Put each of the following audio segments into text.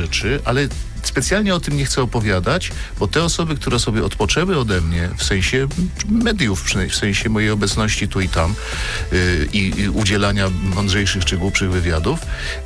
rzeczy, ale specjalnie o tym nie chcę opowiadać, bo te osoby, które sobie odpoczęły ode mnie, w sensie mediów, w sensie mojej obecności tu i tam i udzielania mądrzejszych czy głupszych wywiadów,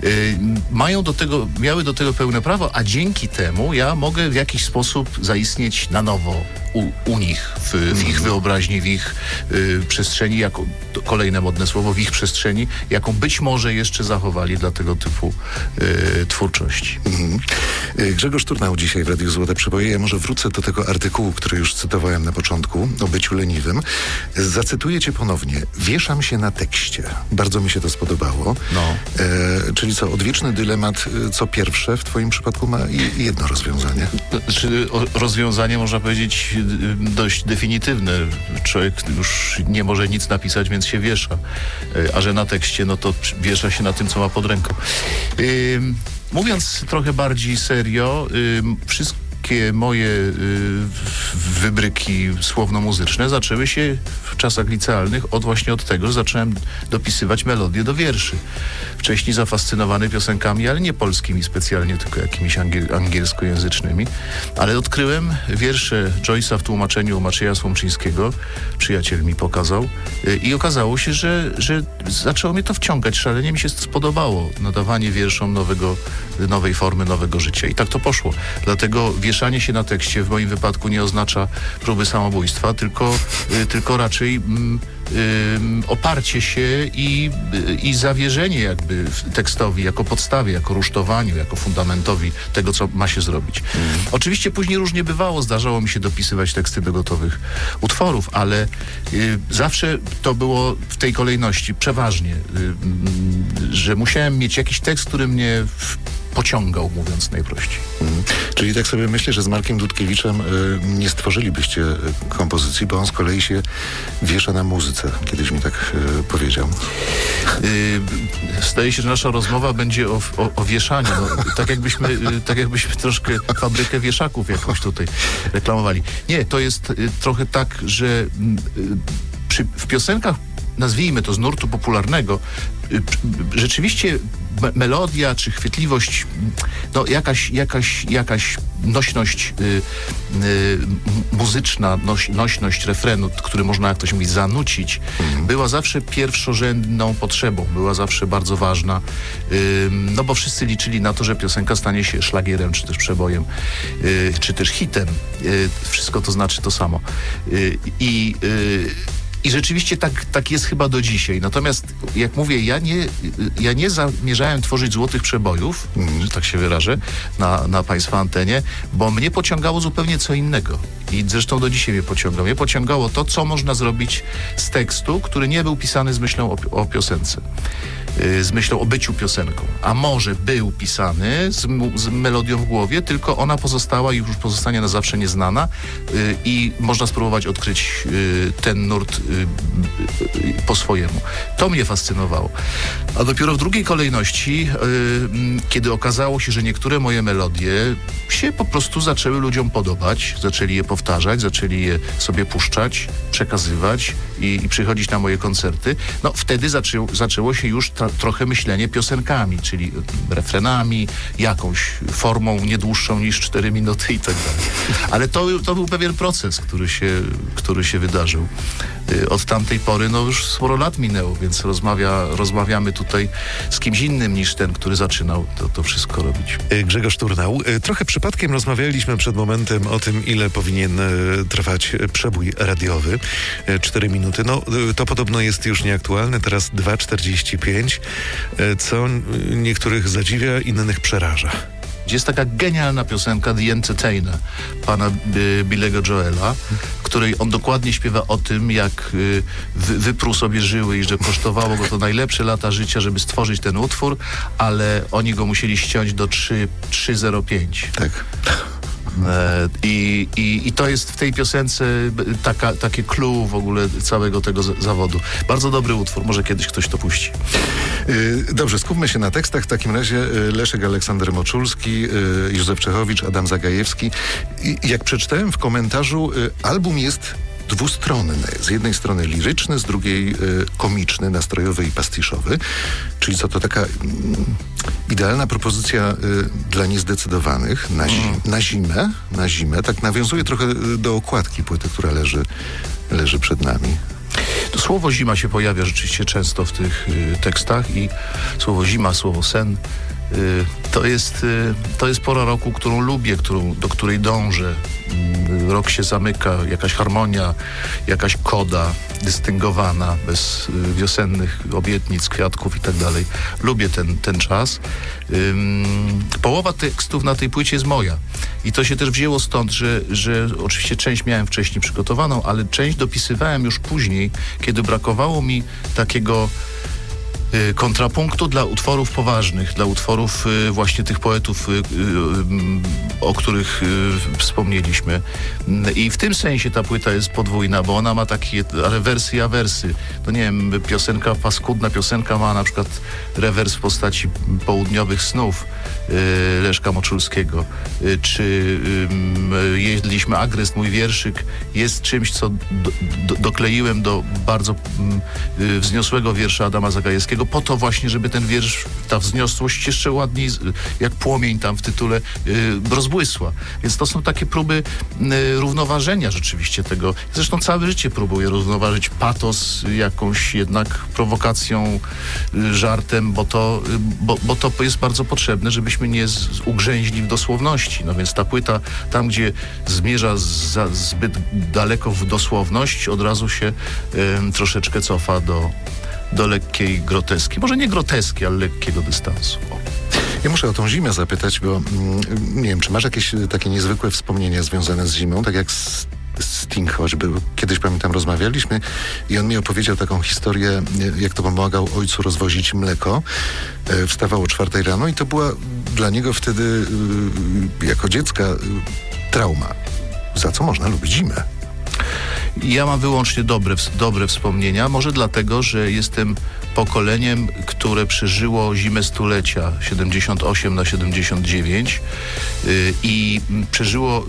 miały do tego pełne prawo, a dzięki temu ja mogę w jakiś sposób zaistnieć na nowo u nich, w ich wyobraźni, w ich przestrzeni, jako kolejne modne słowo, w ich przestrzeni, jaką być może jeszcze zachowali dla tego typu twórczości. Grzegorz Turnał dzisiaj w Radiu Złote Przeboje. Ja może wrócę do tego artykułu, który już cytowałem na początku, o byciu leniwym. Zacytuję cię ponownie. Wieszam się na tekście. Bardzo mi się to spodobało. No. Czyli co, odwieczny dylemat, co pierwsze w twoim przypadku ma jedno rozwiązanie. Rozwiązanie, można powiedzieć, dość definitywne. Człowiek już nie może nic napisać, więc się wiesza. A że na tekście, no to wiesza się na tym, co ma pod ręką. Mówiąc trochę bardziej serio, wszystkie moje wybryki słowno-muzyczne zaczęły się w czasach licealnych właśnie od tego, że zacząłem dopisywać melodie do wierszy. Wcześniej zafascynowany piosenkami, ale nie polskimi specjalnie, tylko jakimiś angielskojęzycznymi. Ale odkryłem wiersze Joyce'a w tłumaczeniu Macieja Słomczyńskiego. Przyjaciel mi pokazał. I okazało się, że zaczęło mnie to wciągać. Szalenie mi się spodobało nadawanie wierszom nowej formy, nowego życia. I tak to poszło. Dlatego wieszanie się na tekście w moim wypadku nie oznacza próby samobójstwa, tylko raczej oparcie się i zawierzenie jakby tekstowi jako podstawie, jako rusztowaniu, jako fundamentowi tego, co ma się zrobić. Oczywiście później różnie bywało, zdarzało mi się dopisywać teksty do gotowych utworów, ale zawsze to było w tej kolejności, przeważnie, że musiałem mieć jakiś tekst, który mnie pociągał, mówiąc najprościej. Czyli tak sobie myślę, że z Markiem Dudkiewiczem nie stworzylibyście kompozycji, bo on z kolei się wiesza na muzyce. Kiedyś mi tak powiedział. Zdaje się, że nasza rozmowa będzie o wieszaniu. No, tak jakbyśmy troszkę fabrykę wieszaków jakąś tutaj reklamowali. Nie, to jest trochę tak, że w piosenkach, nazwijmy to z nurtu popularnego, rzeczywiście melodia czy chwytliwość, no jakaś nośność muzyczna, nośność refrenu, który można, jak to się mówi, zanucić, była zawsze pierwszorzędną potrzebą, była zawsze bardzo ważna, no bo wszyscy liczyli na to, że piosenka stanie się szlagierem, czy też przebojem, czy też hitem. Wszystko to znaczy to samo. I rzeczywiście tak jest chyba do dzisiaj. Natomiast, jak mówię, ja nie zamierzałem tworzyć złotych przebojów, że tak się wyrażę, na państwa antenie, bo mnie pociągało zupełnie co innego. I zresztą do dzisiaj mnie pociąga. Mnie pociągało to, co można zrobić z tekstu, który nie był pisany z myślą o piosence. Z myślą o byciu piosenką. A może był pisany z melodią w głowie, tylko ona pozostała i już pozostanie na zawsze nieznana i można spróbować odkryć ten nurt po swojemu. To mnie fascynowało. A dopiero w drugiej kolejności, kiedy okazało się, że niektóre moje melodie się po prostu zaczęły ludziom podobać, zaczęli je powtarzać, zaczęli je sobie puszczać, przekazywać i przychodzić na moje koncerty, no wtedy zaczęło się już trochę myślenie piosenkami, czyli refrenami, jakąś formą nie dłuższą niż 4 minuty i tak dalej. Ale to był pewien proces, który się wydarzył. Od tamtej pory, no już sporo lat minęło, więc rozmawiamy tutaj z kimś innym niż ten, który zaczynał to wszystko robić. Grzegorz Turnał. Trochę przypadkiem rozmawialiśmy przed momentem o tym, ile powinien trwać przebój radiowy. 4 minuty. No, to podobno jest już nieaktualne. Teraz 2,45, co niektórych zadziwia, innych przeraża. Jest taka genialna piosenka The Entertainer pana Billego Joela, w której on dokładnie śpiewa o tym, jak wypruł sobie żyły i że kosztowało go to najlepsze lata życia, żeby stworzyć ten utwór, ale oni go musieli ściąć do 3,05. Tak. I to jest w tej piosence takie clue w ogóle całego tego zawodu. Bardzo dobry utwór, może kiedyś ktoś to puści. Dobrze, skupmy się na tekstach. W takim razie Leszek Aleksander Moczulski, Józef Czechowicz, Adam Zagajewski. Jak przeczytałem w komentarzu, album jest dwustronny. Z jednej strony liryczny, z drugiej komiczny, nastrojowy i pastiszowy. Czyli co to taka idealna propozycja dla niezdecydowanych na zimę. Tak nawiązuje trochę do okładki płyty, która leży przed nami. To słowo zima się pojawia rzeczywiście często w tych tekstach i słowo zima, słowo sen to jest pora roku, którą lubię, do której dążę. Rok się zamyka, jakaś harmonia, jakaś koda dystyngowana, bez wiosennych obietnic, kwiatków i tak dalej. Lubię ten czas. Połowa tekstów na tej płycie jest moja. I to się też wzięło stąd, że oczywiście część miałem wcześniej przygotowaną, ale część dopisywałem już później, kiedy brakowało mi takiego kontrapunktu dla utworów poważnych, dla utworów właśnie tych poetów, o których wspomnieliśmy. I w tym sensie ta płyta jest podwójna, bo ona ma takie rewersy i awersy. To nie wiem, piosenka, paskudna piosenka ma na przykład rewers w postaci Południowych snów Leszka Moczulskiego, czy Jedliśmy agrest, mój wierszyk jest czymś, co dokleiłem do bardzo wzniosłego wiersza Adama Zagajewskiego, po to właśnie, żeby ten wiersz, ta wzniosłość jeszcze ładniej, jak płomień tam w tytule, rozbłysła. Więc to są takie próby równoważenia rzeczywiście tego. Zresztą całe życie próbuję równoważyć patos jakąś jednak prowokacją, żartem, bo to jest bardzo potrzebne, żebyśmy nie ugrzęźli w dosłowności. No więc ta płyta, tam gdzie zmierza zbyt daleko w dosłowność, od razu się troszeczkę cofa do lekkiej groteski. Może nie groteski, ale lekkiego dystansu. Ja muszę o tą zimę zapytać, bo nie wiem, czy masz jakieś takie niezwykłe wspomnienia związane z zimą, tak jak Sting choćby. Kiedyś, pamiętam, rozmawialiśmy i on mi opowiedział taką historię, jak to pomagał ojcu rozwozić mleko. Wstawał o 4 rano i to była dla niego wtedy jako dziecka trauma. Za co można lubić zimę? Ja mam wyłącznie dobre wspomnienia, może dlatego, że jestem pokoleniem, które przeżyło zimę stulecia 78 na 79 i przeżyło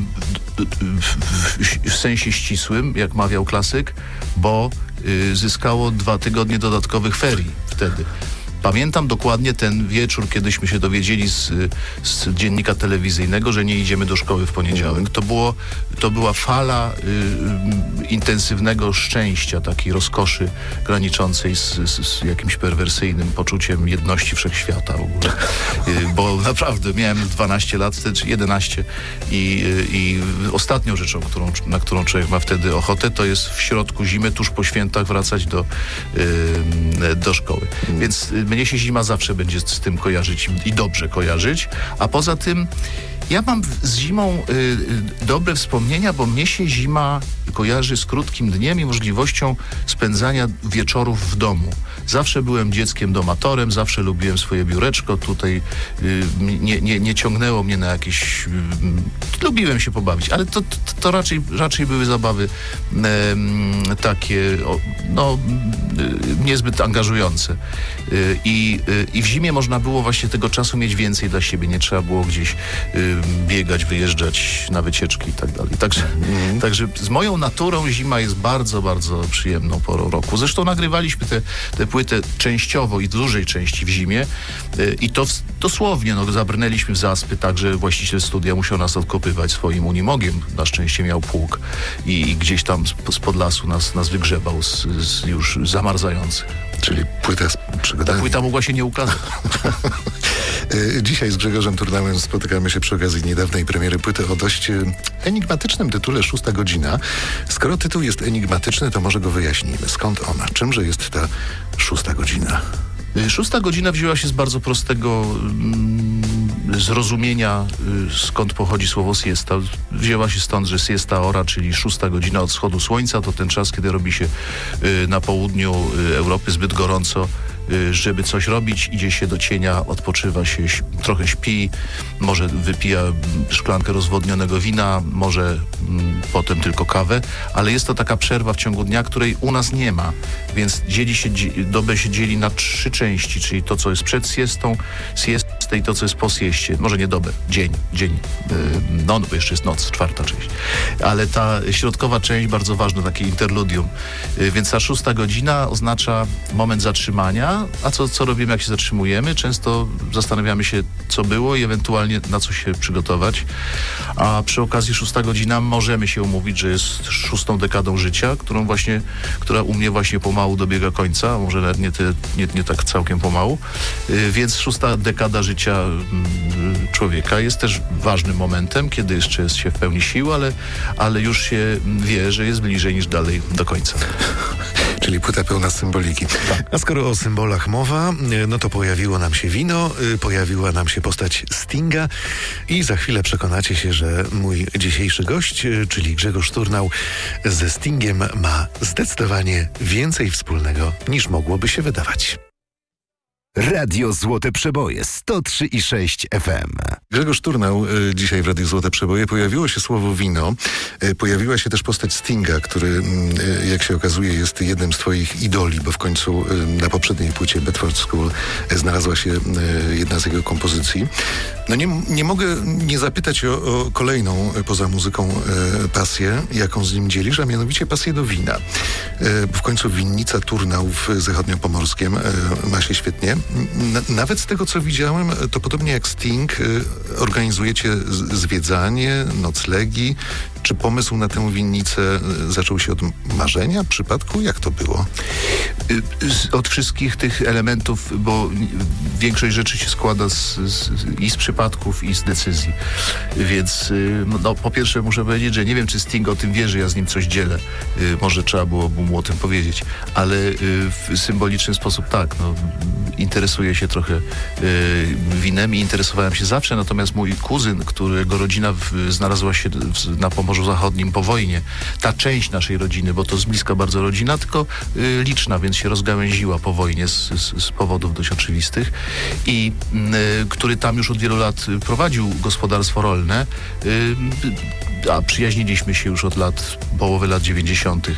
w sensie ścisłym, jak mawiał klasyk, bo zyskało 2 tygodnie dodatkowych ferii wtedy. Pamiętam dokładnie ten wieczór, kiedyśmy się dowiedzieli z dziennika telewizyjnego, że nie idziemy do szkoły w poniedziałek. To była fala intensywnego szczęścia, takiej rozkoszy graniczącej z jakimś perwersyjnym poczuciem jedności wszechświata w ogóle. Bo naprawdę miałem 12 lat, wtedy 11 i ostatnią rzeczą, na którą człowiek ma wtedy ochotę, to jest w środku zimy, tuż po świętach wracać do szkoły. Więc mnie się zima zawsze będzie z tym kojarzyć i dobrze kojarzyć, a poza tym ja mam z zimą dobre wspomnienia, bo mnie się zima kojarzy z krótkim dniem i możliwością spędzania wieczorów w domu. Zawsze byłem dzieckiem domatorem, zawsze lubiłem swoje biureczko. Tutaj nie ciągnęło mnie na jakieś... lubiłem się pobawić, ale to raczej były zabawy takie, niezbyt angażujące. I w zimie można było właśnie tego czasu mieć więcej dla siebie. Nie trzeba było gdzieś biegać, wyjeżdżać na wycieczki i tak dalej. Także z moją naturą zima jest bardzo, bardzo przyjemną porą roku. Zresztą nagrywaliśmy tę płytę częściowo i dużej części w zimie i to dosłownie zabrnęliśmy w zaspy, tak, że właściciel studia musiał nas odkopywać swoim unimogiem. Na szczęście miał pług i gdzieś tam spod lasu nas wygrzebał z już zamarzających. Czyli płyta z przygodami. Ta płyta mogła się nie ukazać. Dzisiaj z Grzegorzem Turnałem spotykamy się przy okazji niedawnej premiery płyty o dość enigmatycznym tytule 6 godzina. Skoro tytuł jest enigmatyczny, to może go wyjaśnijmy. Skąd ona? Czymże jest ta 6 godzina? 6 godzina wzięła się z bardzo prostego zrozumienia, skąd pochodzi słowo siesta. Wzięła się stąd, że siesta ora, czyli 6 godzina od wschodu słońca, to ten czas, kiedy robi się na południu Europy zbyt gorąco żeby coś robić, idzie się do cienia, odpoczywa się, trochę śpi, może wypija szklankę rozwodnionego wina, może potem tylko kawę, ale jest to taka przerwa w ciągu dnia, której u nas nie ma, więc dobę się dzieli na 3 części, czyli to, co jest przed siestą i to, co jest po sieście. Może nie dobę, dzień. No bo jeszcze jest noc, 4. część. Ale ta środkowa część bardzo ważna, takie interludium. Więc ta 6. godzina oznacza moment zatrzymania, a co robimy, jak się zatrzymujemy? Często zastanawiamy się, co było i ewentualnie na co się przygotować. A przy okazji 6. godzina możemy się umówić, że jest 6. dekadą życia, która u mnie właśnie pomału dobiega końca, może nawet nie tak całkiem pomału. Więc 6. dekada życia człowieka jest też ważnym momentem, kiedy jeszcze jest się w pełni sił, ale już się wie, że jest bliżej niż dalej do końca. Czyli płyta pełna symboliki. A skoro o symbolach mowa, no to pojawiło nam się wino, pojawiła nam się postać Stinga i za chwilę przekonacie się, że mój dzisiejszy gość, czyli Grzegorz Turnał, ze Stingiem ma zdecydowanie więcej wspólnego, niż mogłoby się wydawać. Radio Złote Przeboje 103,6 FM. Grzegorz Turnał dzisiaj w Radiu Złote Przeboje. Pojawiło się słowo wino. Pojawiła się też postać Stinga, który, jak się okazuje, jest jednym z twoich idoli, bo w końcu na poprzedniej płycie Bedford School znalazła się jedna z jego kompozycji. No nie mogę nie zapytać o kolejną poza muzyką pasję, jaką z nim dzielisz, a mianowicie pasję do wina. W końcu winnica Turnał w Zachodniopomorskiem ma się świetnie. Nawet z tego, co widziałem, to podobnie jak Sting, organizujecie zwiedzanie, noclegi. Czy pomysł na tę winnicę zaczął się od marzenia, przypadku? Jak to było? Od wszystkich tych elementów, bo większość rzeczy się składa i z przypadków, i z decyzji. Więc po pierwsze muszę powiedzieć, że nie wiem, czy Sting o tym wie, że ja z nim coś dzielę. Może trzeba było mu o tym powiedzieć. Ale w symboliczny sposób tak. Interesuję się trochę winem i interesowałem się zawsze. Natomiast mój kuzyn, którego rodzina znalazła się na Pomorzu Zachodnim po wojnie, ta część naszej rodziny, bo to z bliska bardzo rodzina, tylko liczna, więc się rozgałęziła po wojnie z powodów dość oczywistych i który tam już od wielu lat prowadził gospodarstwo rolne, a przyjaźniliśmy się już od połowy lat 90.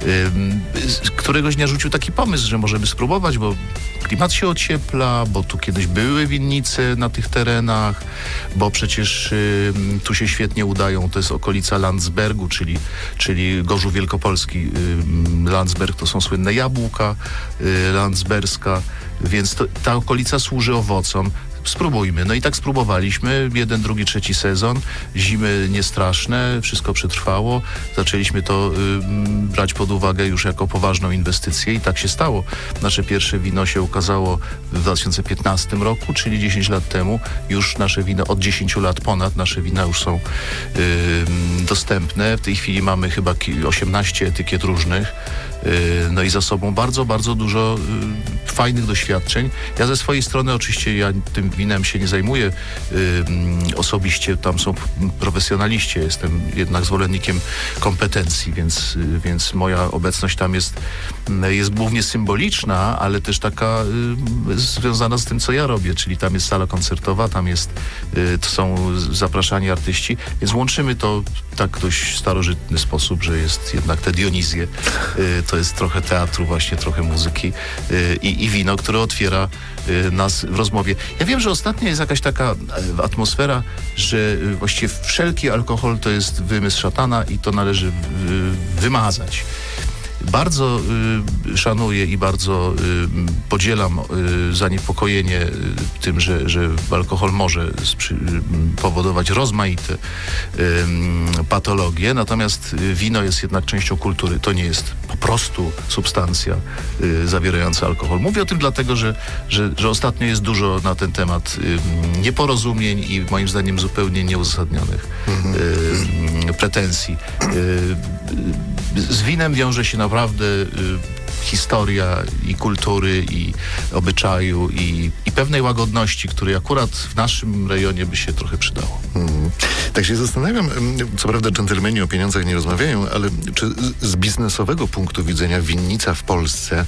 Któregoś dnia rzucił taki pomysł, że możemy spróbować, bo klimat się ociepla, bo tu kiedyś były winnice na tych terenach, bo przecież tu się świetnie udają, to jest okolica Landsbergu, czyli Gorzów Wielkopolski. Landsberg to są słynne jabłka landsberska, więc ta okolica służy owocom. Spróbujmy. No i tak spróbowaliśmy. 1, 2, 3 sezon. Zimy niestraszne. Wszystko przetrwało. Zaczęliśmy to brać pod uwagę już jako poważną inwestycję i tak się stało. Nasze pierwsze wino się ukazało w 2015 roku, czyli 10 lat temu. Już nasze wino od 10 lat ponad. Nasze wina już są dostępne. W tej chwili mamy chyba 18 etykiet różnych. No i za sobą bardzo, bardzo dużo fajnych doświadczeń. Ja ze swojej strony oczywiście tym winem się nie zajmuję osobiście, tam są profesjonaliści, jestem jednak zwolennikiem kompetencji, więc moja obecność tam jest głównie symboliczna, ale też taka związana z tym, co ja robię, czyli tam jest sala koncertowa, to są zapraszani artyści, więc łączymy to w tak dość starożytny sposób, że jest jednak te Dionizje, to jest trochę teatru właśnie, trochę muzyki i wino, które otwiera nas w rozmowie. Ja wiem, że ostatnio jest jakaś taka atmosfera, że właściwie wszelki alkohol to jest wymysł szatana i to należy wymazać. Bardzo szanuję i bardzo podzielam zaniepokojenie tym, że alkohol może powodować rozmaite patologie, natomiast wino jest jednak częścią kultury. To nie jest po prostu substancja zawierająca alkohol. Mówię o tym dlatego, że ostatnio jest dużo na ten temat nieporozumień i moim zdaniem zupełnie nieuzasadnionych pretensji. Z winem wiąże się naprawdę historia i kultury, i obyczaju, i pewnej łagodności, której akurat w naszym rejonie by się trochę przydało. Tak się zastanawiam, co prawda dżentelmeni o pieniądzach nie rozmawiają, ale czy z biznesowego punktu widzenia winnica w Polsce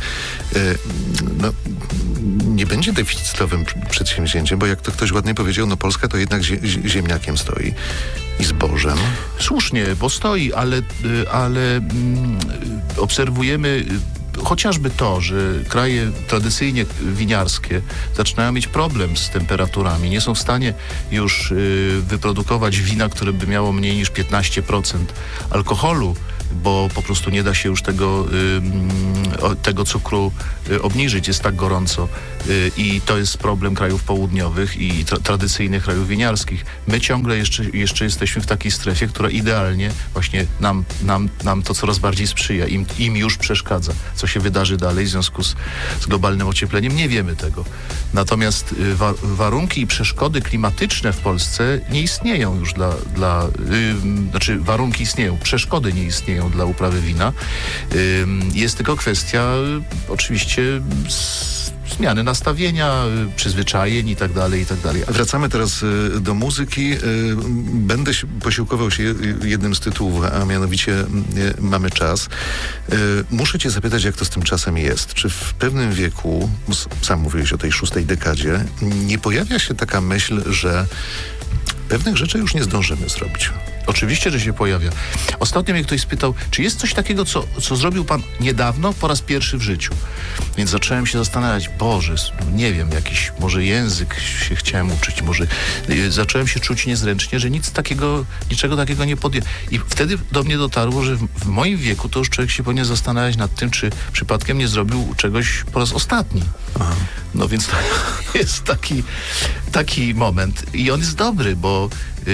nie będzie deficytowym przedsięwzięciem, bo jak to ktoś ładnie powiedział, no Polska to jednak ziemniakiem stoi i zbożem. Słusznie, bo stoi, ale obserwujemy chociażby to, że kraje tradycyjnie winiarskie zaczynają mieć problem z temperaturami. Nie są w stanie już wyprodukować wina, które by miało mniej niż 15% alkoholu, bo po prostu nie da się już tego cukru obniżyć. Jest tak gorąco. I to jest problem krajów południowych i tradycyjnych krajów winiarskich. My ciągle jeszcze jesteśmy w takiej strefie, która idealnie właśnie nam to coraz bardziej sprzyja. Im już przeszkadza. Co się wydarzy dalej w związku z globalnym ociepleniem, nie wiemy tego. Natomiast warunki i przeszkody klimatyczne w Polsce nie istnieją już znaczy warunki istnieją, przeszkody nie istnieją dla uprawy wina. Jest tylko kwestia oczywiście zmiany nastawienia, przyzwyczajeń i tak dalej, i tak dalej. Wracamy teraz do muzyki. Będę posiłkował się jednym z tytułów, a mianowicie Mamy czas. Muszę cię zapytać, jak to z tym czasem jest. Czy w pewnym wieku, sam mówiłeś o tej 6. dekadzie, nie pojawia się taka myśl, że pewnych rzeczy już nie zdążymy zrobić? Oczywiście, że się pojawia. Ostatnio mnie ktoś spytał, czy jest coś takiego, co zrobił pan niedawno, po raz pierwszy w życiu. Więc zacząłem się zastanawiać, Boże, nie wiem, jakiś może język się chciałem uczyć, może zacząłem się czuć niezręcznie, że niczego takiego nie podjąłem. I wtedy do mnie dotarło, że w moim wieku to już człowiek się powinien zastanawiać nad tym, czy przypadkiem nie zrobił czegoś po raz ostatni. Aha. No więc to jest taki moment i on jest dobry, bo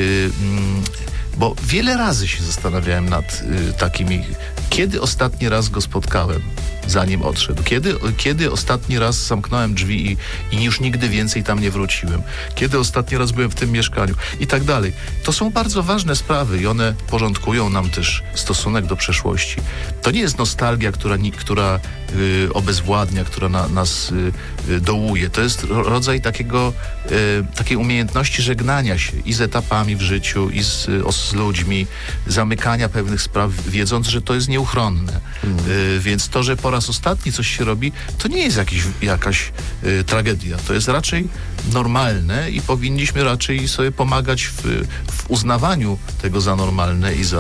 wiele razy się zastanawiałem nad takimi, kiedy ostatni raz go spotkałem, zanim odszedł. Kiedy ostatni raz zamknąłem drzwi i już nigdy więcej tam nie wróciłem. Kiedy ostatni raz byłem w tym mieszkaniu i tak dalej. To są bardzo ważne sprawy i one porządkują nam też stosunek do przeszłości. To nie jest nostalgia, która obezwładnia, która nas dołuje. To jest rodzaj takiej umiejętności żegnania się i z etapami w życiu, i z ludźmi, zamykania pewnych spraw, wiedząc, że to jest nieuchronne. Więc to, że po raz ostatni coś się robi, to nie jest jakaś tragedia. To jest raczej normalne i powinniśmy raczej sobie pomagać w uznawaniu tego za normalne i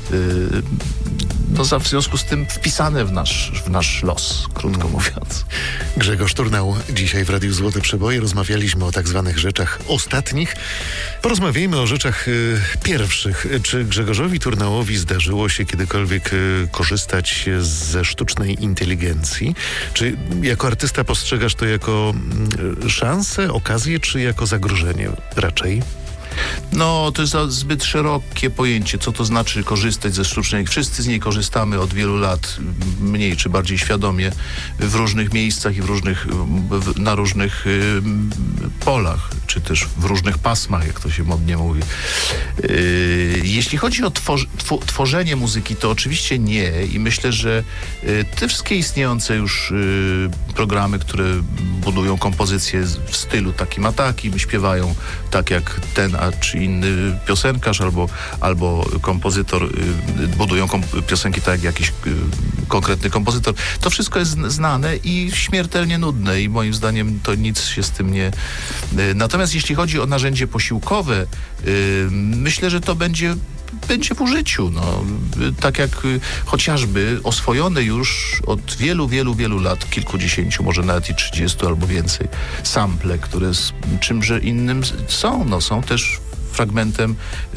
w związku z tym wpisane w nasz los, krótko mówiąc. Grzegorz Turnał dzisiaj w Radiu Złote Przeboje. Rozmawialiśmy o tak zwanych rzeczach ostatnich. Porozmawiajmy o rzeczach pierwszych. Czy Grzegorzowi Turnałowi zdarzyło się kiedykolwiek korzystać ze sztucznej inteligencji? Czy jako artysta postrzegasz to jako szansę, okazję, czy jako zagrożenie raczej? No, to jest zbyt szerokie pojęcie, co to znaczy korzystać ze sztucznej. Wszyscy z niej korzystamy od wielu lat, mniej czy bardziej świadomie, w różnych miejscach i na różnych polach, czy też w różnych pasmach, jak to się modnie mówi. Jeśli chodzi o tworzenie muzyki, to oczywiście nie i myślę, że te wszystkie istniejące już programy, które budują kompozycje w stylu takim a takim, śpiewają tak jak ten czy inny piosenkarz albo kompozytor budują piosenki tak jak jakiś konkretny kompozytor. To wszystko jest znane i śmiertelnie nudne i moim zdaniem to nic się z tym nie... Natomiast jeśli chodzi o narzędzie posiłkowe, myślę, że to będzie w użyciu. No. Tak jak chociażby oswojone już od wielu lat, kilkudziesięciu, może nawet i 30 albo więcej, sample, które z czymże innym są też fragmentem,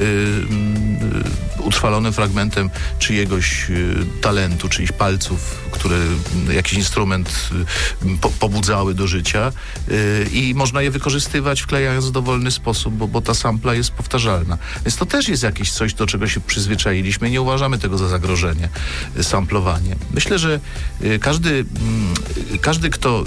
utrwalonym fragmentem czyjegoś talentu, czyichś palców, które jakiś instrument pobudzały do życia i można je wykorzystywać, wklejając w dowolny sposób, bo ta sampla jest powtarzalna. Więc to też jest jakieś coś, do czego się przyzwyczailiśmy i nie uważamy tego za zagrożenie, samplowanie. Myślę, że każdy kto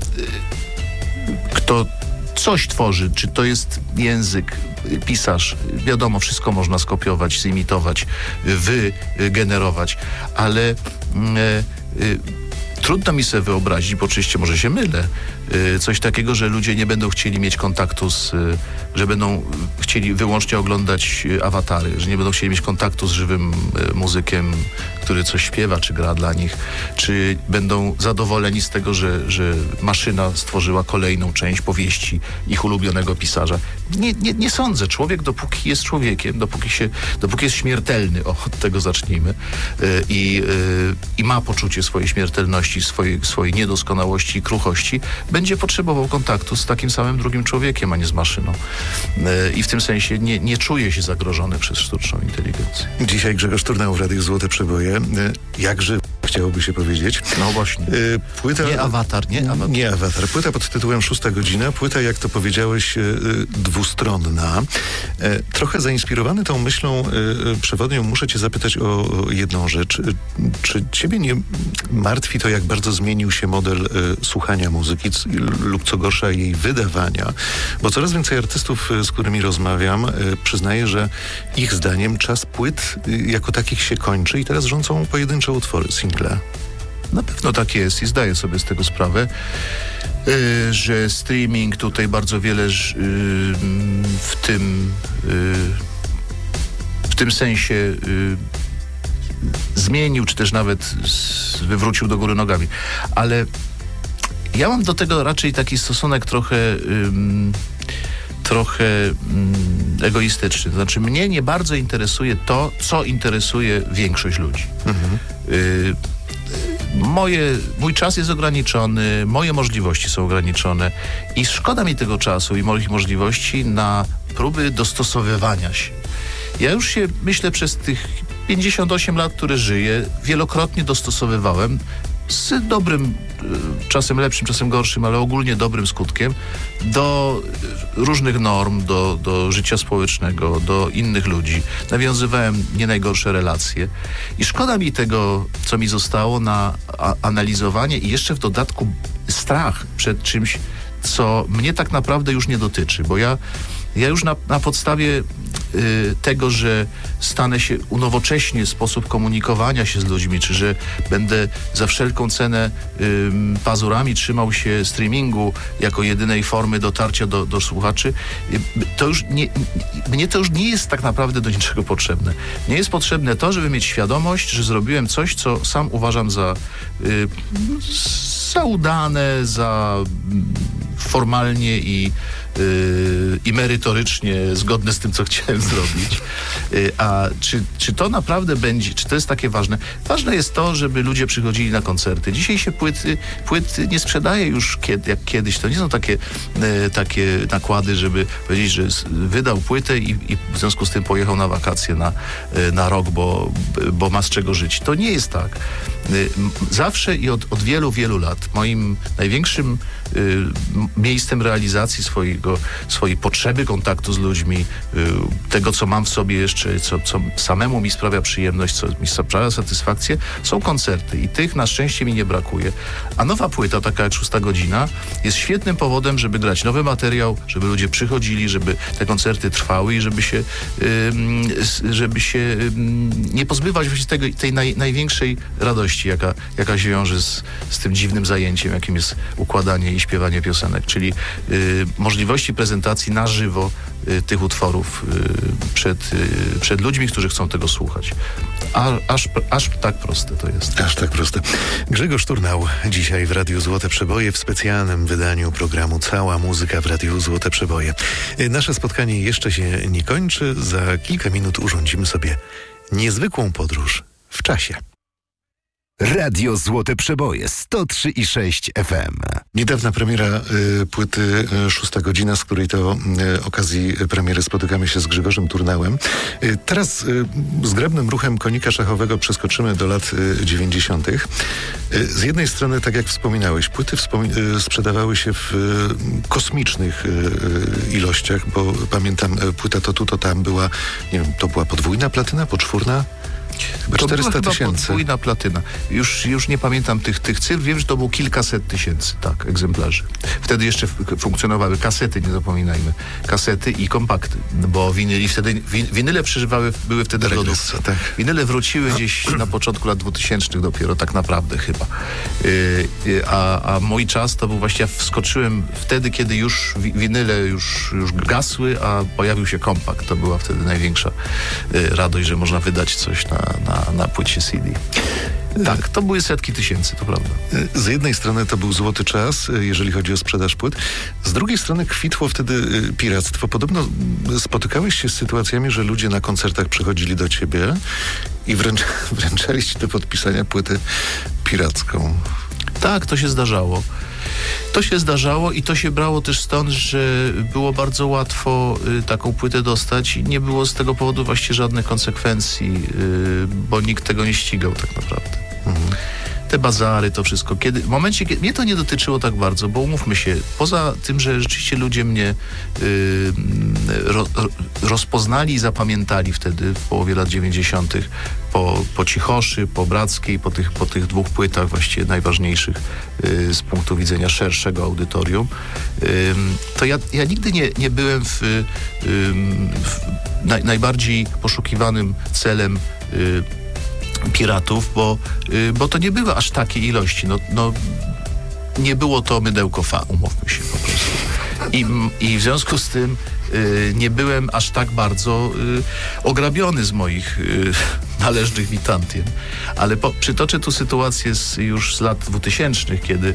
coś tworzy, czy to jest język, pisarz, wiadomo, wszystko można skopiować, ziimitować, wygenerować, ale trudno mi sobie wyobrazić, bo oczywiście może się mylę, coś takiego, że ludzie nie będą chcieli mieć kontaktu że będą chcieli wyłącznie oglądać awatary, że nie będą chcieli mieć kontaktu z żywym muzykiem, który coś śpiewa, czy gra dla nich, czy będą zadowoleni z tego, że maszyna stworzyła kolejną część powieści ich ulubionego pisarza. Nie sądzę. Człowiek, dopóki jest człowiekiem, dopóki jest śmiertelny, od tego zacznijmy, i ma poczucie swojej śmiertelności, swojej niedoskonałości i kruchości, będzie potrzebował kontaktu z takim samym drugim człowiekiem, a nie z maszyną. I w tym sensie nie czuje się zagrożony przez sztuczną inteligencję. Dzisiaj Grzegorz Turnał w Radiu Złote Przeboje. Jakże chciałoby się powiedzieć. No właśnie. Płyta... Nie awatar. Nie awatar. Płyta pod tytułem 6 godzina. Płyta, jak to powiedziałeś, dwustronna. Trochę zainspirowany tą myślą przewodnią muszę cię zapytać o jedną rzecz. Czy ciebie nie martwi to, jak bardzo zmienił się model słuchania muzyki lub co gorsza jej wydawania? Bo coraz więcej artystów, z którymi rozmawiam, przyznaje, że ich zdaniem czas płyt jako takich się kończy i teraz rządzą pojedyncze utwory, single. Na pewno tak jest i zdaję sobie z tego sprawę, że streaming tutaj bardzo wiele w tym sensie zmienił, czy też nawet wywrócił do góry nogami. Ale ja mam do tego raczej taki stosunek trochę egoistyczny. To znaczy, mnie nie bardzo interesuje to, co interesuje większość ludzi. Mój czas jest ograniczony, moje możliwości są ograniczone i szkoda mi tego czasu i moich możliwości na próby dostosowywania się. Ja już się, myślę, przez tych 58 lat, które żyję, wielokrotnie dostosowywałem z dobrym, czasem lepszym, czasem gorszym, ale ogólnie dobrym skutkiem do różnych norm, do życia społecznego, do innych ludzi. Nawiązywałem nie najgorsze relacje i szkoda mi tego, co mi zostało, na analizowanie i jeszcze w dodatku strach przed czymś, co mnie tak naprawdę już nie dotyczy, bo ja już na podstawie tego, że unowocześnie sposób komunikowania się z ludźmi, czy że będę za wszelką cenę pazurami trzymał się streamingu jako jedynej formy dotarcia do słuchaczy, mnie to już nie jest tak naprawdę do niczego potrzebne. Nie jest potrzebne to, żeby mieć świadomość, że zrobiłem coś, co sam uważam za udane, za formalnie i merytorycznie zgodne z tym, co chciałem zrobić. A czy to naprawdę będzie, czy to jest takie ważne? Ważne jest to, żeby ludzie przychodzili na koncerty. Dzisiaj się płyt nie sprzedaje już jak kiedyś. To nie są takie nakłady, żeby powiedzieć, że wydał płytę i w związku z tym pojechał na wakacje na rok, bo ma z czego żyć. To nie jest tak. Zawsze i od wielu, wielu lat moim największym miejscem realizacji swojej potrzeby kontaktu z ludźmi, tego, co mam w sobie jeszcze, co samemu mi sprawia przyjemność, co mi sprawia satysfakcję, są koncerty i tych na szczęście mi nie brakuje. A nowa płyta, taka jak 6 godzina, jest świetnym powodem, żeby grać nowy materiał, żeby ludzie przychodzili, żeby te koncerty trwały i żeby się nie pozbywać tej największej radości, jaka się wiąże z tym dziwnym zajęciem, jakim jest układanie i śpiewanie piosenek, czyli możliwości prezentacji na żywo tych utworów przed ludźmi, którzy chcą tego słuchać. Aż tak proste to jest. Aż tak proste. Grzegorz Turnał dzisiaj w Radiu Złote Przeboje w specjalnym wydaniu programu Cała muzyka w Radiu Złote Przeboje. Nasze spotkanie jeszcze się nie kończy. Za kilka minut urządzimy sobie niezwykłą podróż w czasie. Radio Złote Przeboje 103,6 FM. Niedawna premiera płyty 6 godzina, z której to okazji premiery spotykamy się z Grzegorzem Turnałem. Teraz zgrabnym ruchem konika szachowego przeskoczymy do lat 90. Z jednej strony, tak jak wspominałeś, płyty sprzedawały się w kosmicznych ilościach, bo pamiętam, płyta To Tu, To Tam była, nie wiem, to była podwójna platyna, poczwórna? Chyba To 400 była chyba tysięcy. podwójna platyna. Już nie pamiętam tych cyfr. Wiem, że to było kilkaset tysięcy, tak, egzemplarzy. Wtedy jeszcze funkcjonowały kasety, nie zapominajmy. Kasety i kompakty, bo winyle były wtedy w lodówce. Tak. Winyle wróciły gdzieś na początku lat 2000 dopiero, tak naprawdę chyba. A mój czas to był właśnie, ja wskoczyłem wtedy, kiedy już winyle już gasły, a pojawił się kompakt. To była wtedy największa radość, że można wydać coś na płycie CD. Tak, to były setki tysięcy, to prawda. Z jednej strony to był złoty czas, jeżeli chodzi o sprzedaż płyt. Z drugiej strony kwitło wtedy piractwo. Podobno spotykałeś się z sytuacjami, że ludzie na koncertach przychodzili do ciebie i wręczali ci do podpisania płytę piracką. Tak, to się zdarzało. To się zdarzało i to się brało też stąd, że było bardzo łatwo taką płytę dostać i nie było z tego powodu właściwie żadnych konsekwencji, bo nikt tego nie ścigał tak naprawdę. Te bazary, to wszystko. W momencie, kiedy mnie to nie dotyczyło tak bardzo, bo umówmy się, poza tym, że rzeczywiście ludzie mnie rozpoznali i zapamiętali wtedy w połowie lat 90. po Cichoszy, po Brackiej, po tych dwóch płytach właściwie najważniejszych z punktu widzenia szerszego audytorium, to ja nigdy nie byłem najbardziej poszukiwanym celem piratów, bo to nie były aż takie ilości. No, nie było to mydełko umówmy się po prostu. I w związku z tym nie byłem aż tak bardzo ograbiony z moich należnych witantiem. Ale przytoczę tu sytuację już z lat 2000,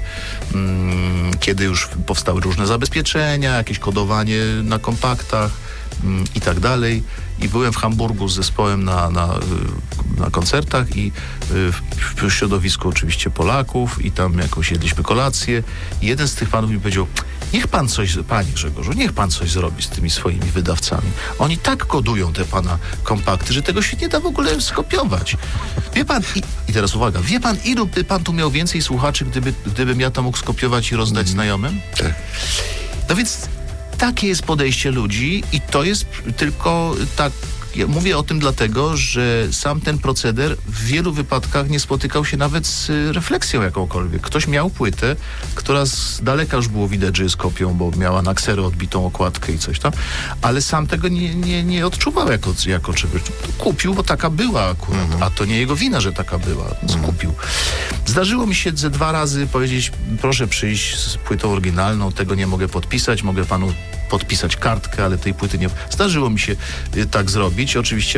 kiedy już powstały różne zabezpieczenia, jakieś kodowanie na kompaktach i tak dalej. I byłem w Hamburgu z zespołem na koncertach i w środowisku oczywiście Polaków i tam jakoś jedliśmy kolację i jeden z tych panów mi powiedział: niech pan coś, panie Grzegorzu, niech pan coś zrobi z tymi swoimi wydawcami. Oni tak kodują te pana kompakty, że tego się nie da w ogóle skopiować. Wie pan, i teraz uwaga, wie pan, ilu by pan tu miał więcej słuchaczy, gdybym ja to mógł skopiować i rozdać znajomym? Tak. No więc takie jest podejście ludzi i to jest tylko tak. Ja mówię o tym dlatego, że sam ten proceder w wielu wypadkach nie spotykał się nawet z refleksją jakąkolwiek. Ktoś miał płytę, która z daleka już było widać, że jest kopią, bo miała na kserę odbitą okładkę i coś tam, ale sam tego nie odczuwał jako czegoś. Kupił, bo taka była akurat, a to nie jego wina, że taka była, więc kupił. Zdarzyło mi się ze 2 razy powiedzieć: proszę przyjść z płytą oryginalną, tego nie mogę podpisać, mogę panu podpisać kartkę, ale tej płyty nie... Zdarzyło mi się tak zrobić, oczywiście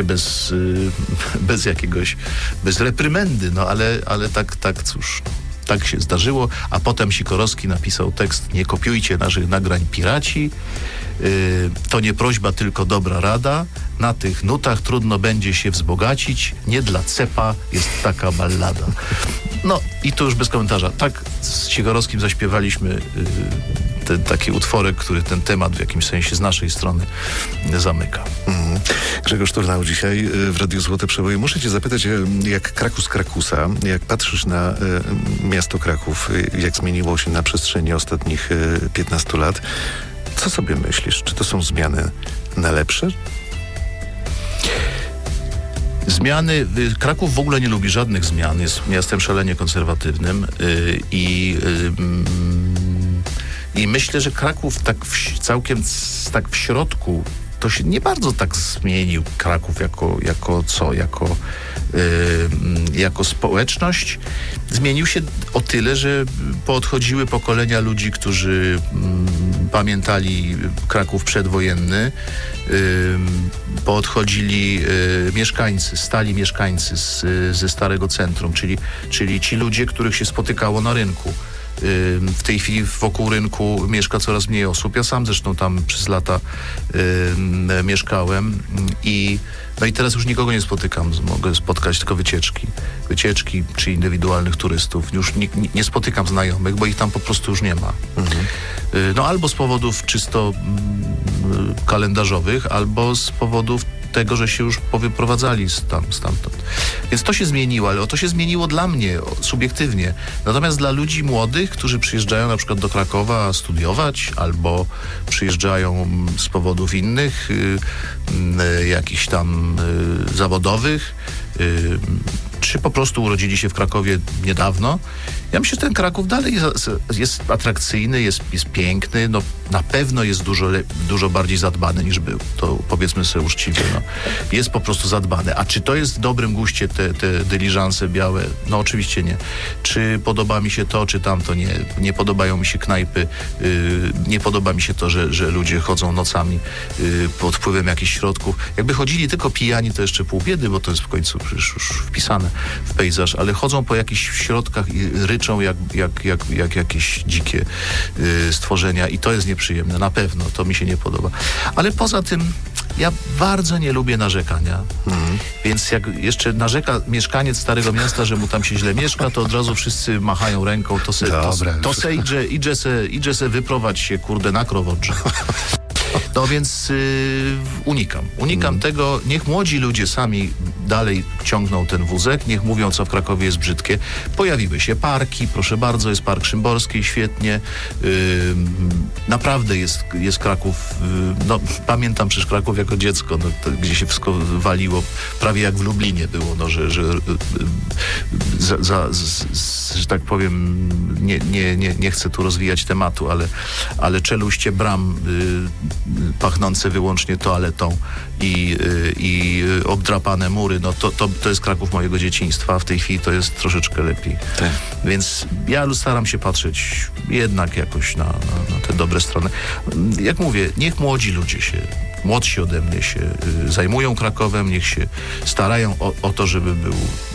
bez reprymendy, no ale tak cóż, tak się zdarzyło, a potem Sikorowski napisał tekst: nie kopiujcie naszych nagrań piraci, to nie prośba, tylko dobra rada, na tych nutach trudno będzie się wzbogacić, nie dla cepa jest taka ballada. No i to już bez komentarza. Tak z Sikorowskim zaśpiewaliśmy ten taki utworek, który ten temat w jakimś sensie z naszej strony zamyka. Grzegorz Turnał dzisiaj w Radiu Złote Przeboje. Muszę cię zapytać, jak Krakus Krakusa, jak patrzysz na miasto Kraków, jak zmieniło się na przestrzeni ostatnich 15 lat, co sobie myślisz? Czy to są zmiany na lepsze? Zmiany, Kraków w ogóle nie lubi żadnych zmian, jest miastem szalenie konserwatywnym i myślę, że Kraków tak całkiem tak w środku to się nie bardzo tak zmienił. Kraków jako społeczność zmienił się o tyle, że poodchodziły pokolenia ludzi, którzy pamiętali Kraków przedwojenny, poodchodzili stali mieszkańcy ze Starego Centrum, czyli ci ludzie, których się spotykało na rynku. W tej chwili wokół rynku mieszka coraz mniej osób. Ja sam zresztą tam przez lata mieszkałem i teraz już nikogo nie spotykam. Mogę spotkać tylko wycieczki czy indywidualnych turystów. Już nie spotykam znajomych, bo ich tam po prostu już nie ma. No albo z powodów czysto kalendarzowych, albo z powodów tego, że się już powyprowadzali stamtąd. Więc to się zmieniło, ale to się zmieniło dla mnie subiektywnie. Natomiast dla ludzi młodych, którzy przyjeżdżają na przykład do Krakowa studiować, albo przyjeżdżają z powodów innych, jakichś tam zawodowych, czy po prostu urodzili się w Krakowie niedawno. Ja myślę, że ten Kraków dalej jest atrakcyjny, jest piękny, no na pewno jest dużo bardziej zadbany niż był. To powiedzmy sobie uczciwie, no. Jest po prostu zadbany. A czy to jest w dobrym guście te dyliżanse białe? No oczywiście nie. Czy podoba mi się to, czy tamto? Nie. Nie podobają mi się knajpy. Nie podoba mi się to, że ludzie chodzą nocami pod wpływem jakichś środków. Jakby chodzili tylko pijani, to jeszcze pół biedy, bo to jest w końcu przecież już wpisane w pejzaż, ale chodzą po jakichś środkach i ryczą jak jakieś dzikie stworzenia i to jest nieprzyjemne, na pewno, to mi się nie podoba. Ale poza tym ja bardzo nie lubię narzekania, więc jak jeszcze narzeka mieszkaniec Starego Miasta, że mu tam się źle mieszka, to od razu wszyscy machają ręką, idzie se wyprowadź się, kurde, na Krowodrze. No więc unikam tego. Niech młodzi ludzie sami dalej ciągną ten wózek, niech mówią, co w Krakowie jest brzydkie. Pojawiły się parki, proszę bardzo, jest Park Szymborski, świetnie. Naprawdę jest Kraków. No, pamiętam przecież Kraków jako dziecko, no, gdzie się wszystko waliło, prawie jak w Lublinie było, no, że tak powiem, nie chcę tu rozwijać tematu, ale czeluście bram pachnące wyłącznie toaletą i obdrapane mury, no to jest Kraków mojego dzieciństwa. W tej chwili to jest troszeczkę lepiej. Tak. Więc ja staram się patrzeć jednak jakoś na te dobre strony. Jak mówię, niech młodzi ludzie młodsi ode mnie się zajmują Krakowem, niech się starają o to, żeby był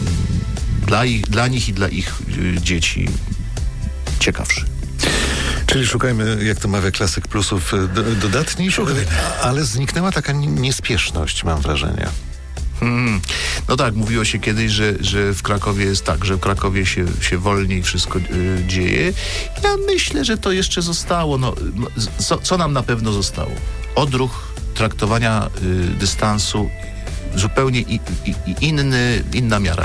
dla nich i dla ich dzieci ciekawszy. Czyli szukajmy, jak to mawia klasyk, plusów dodatnich, ale zniknęła taka niespieszność, mam wrażenie. No tak, mówiło się kiedyś, że w Krakowie jest tak, że w Krakowie się wolniej wszystko dzieje. Ja myślę, że to jeszcze zostało. No, co nam na pewno zostało? Odruch traktowania dystansu, zupełnie inna miara.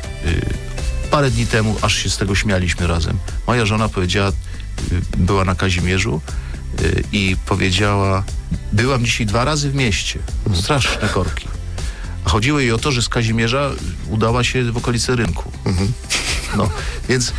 Parę dni temu aż się z tego śmialiśmy razem. Moja żona powiedziała, była na Kazimierzu i powiedziała, byłam dzisiaj 2 razy w mieście. Straszne korki. A chodziło jej o to, że z Kazimierza udała się w okolice rynku. No, więc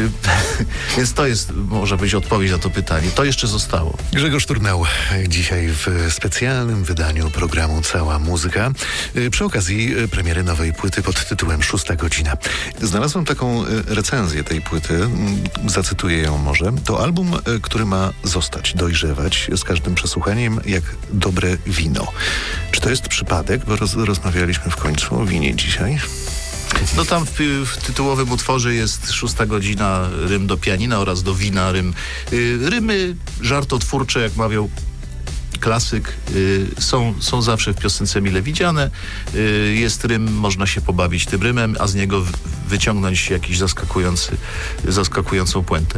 to jest, można powiedzieć, odpowiedź na to pytanie. To jeszcze zostało. Grzegorz Turnał dzisiaj w specjalnym wydaniu programu Cała Muzyka przy okazji premiery nowej płyty pod tytułem 6 godzina. Znalazłem taką recenzję tej płyty, zacytuję ją może. To album, który ma zostać, dojrzewać z każdym przesłuchaniem jak dobre wino. Czy to jest przypadek, bo rozmawialiśmy w końcu o winie dzisiaj? No tam w tytułowym utworze jest 6 godzina, rym do pianina oraz do wina, rymy żartotwórcze, jak mawiał klasyk, są zawsze w piosence mile widziane. Jest rym, można się pobawić tym rymem, a z niego wyciągnąć jakiś zaskakującą puentę.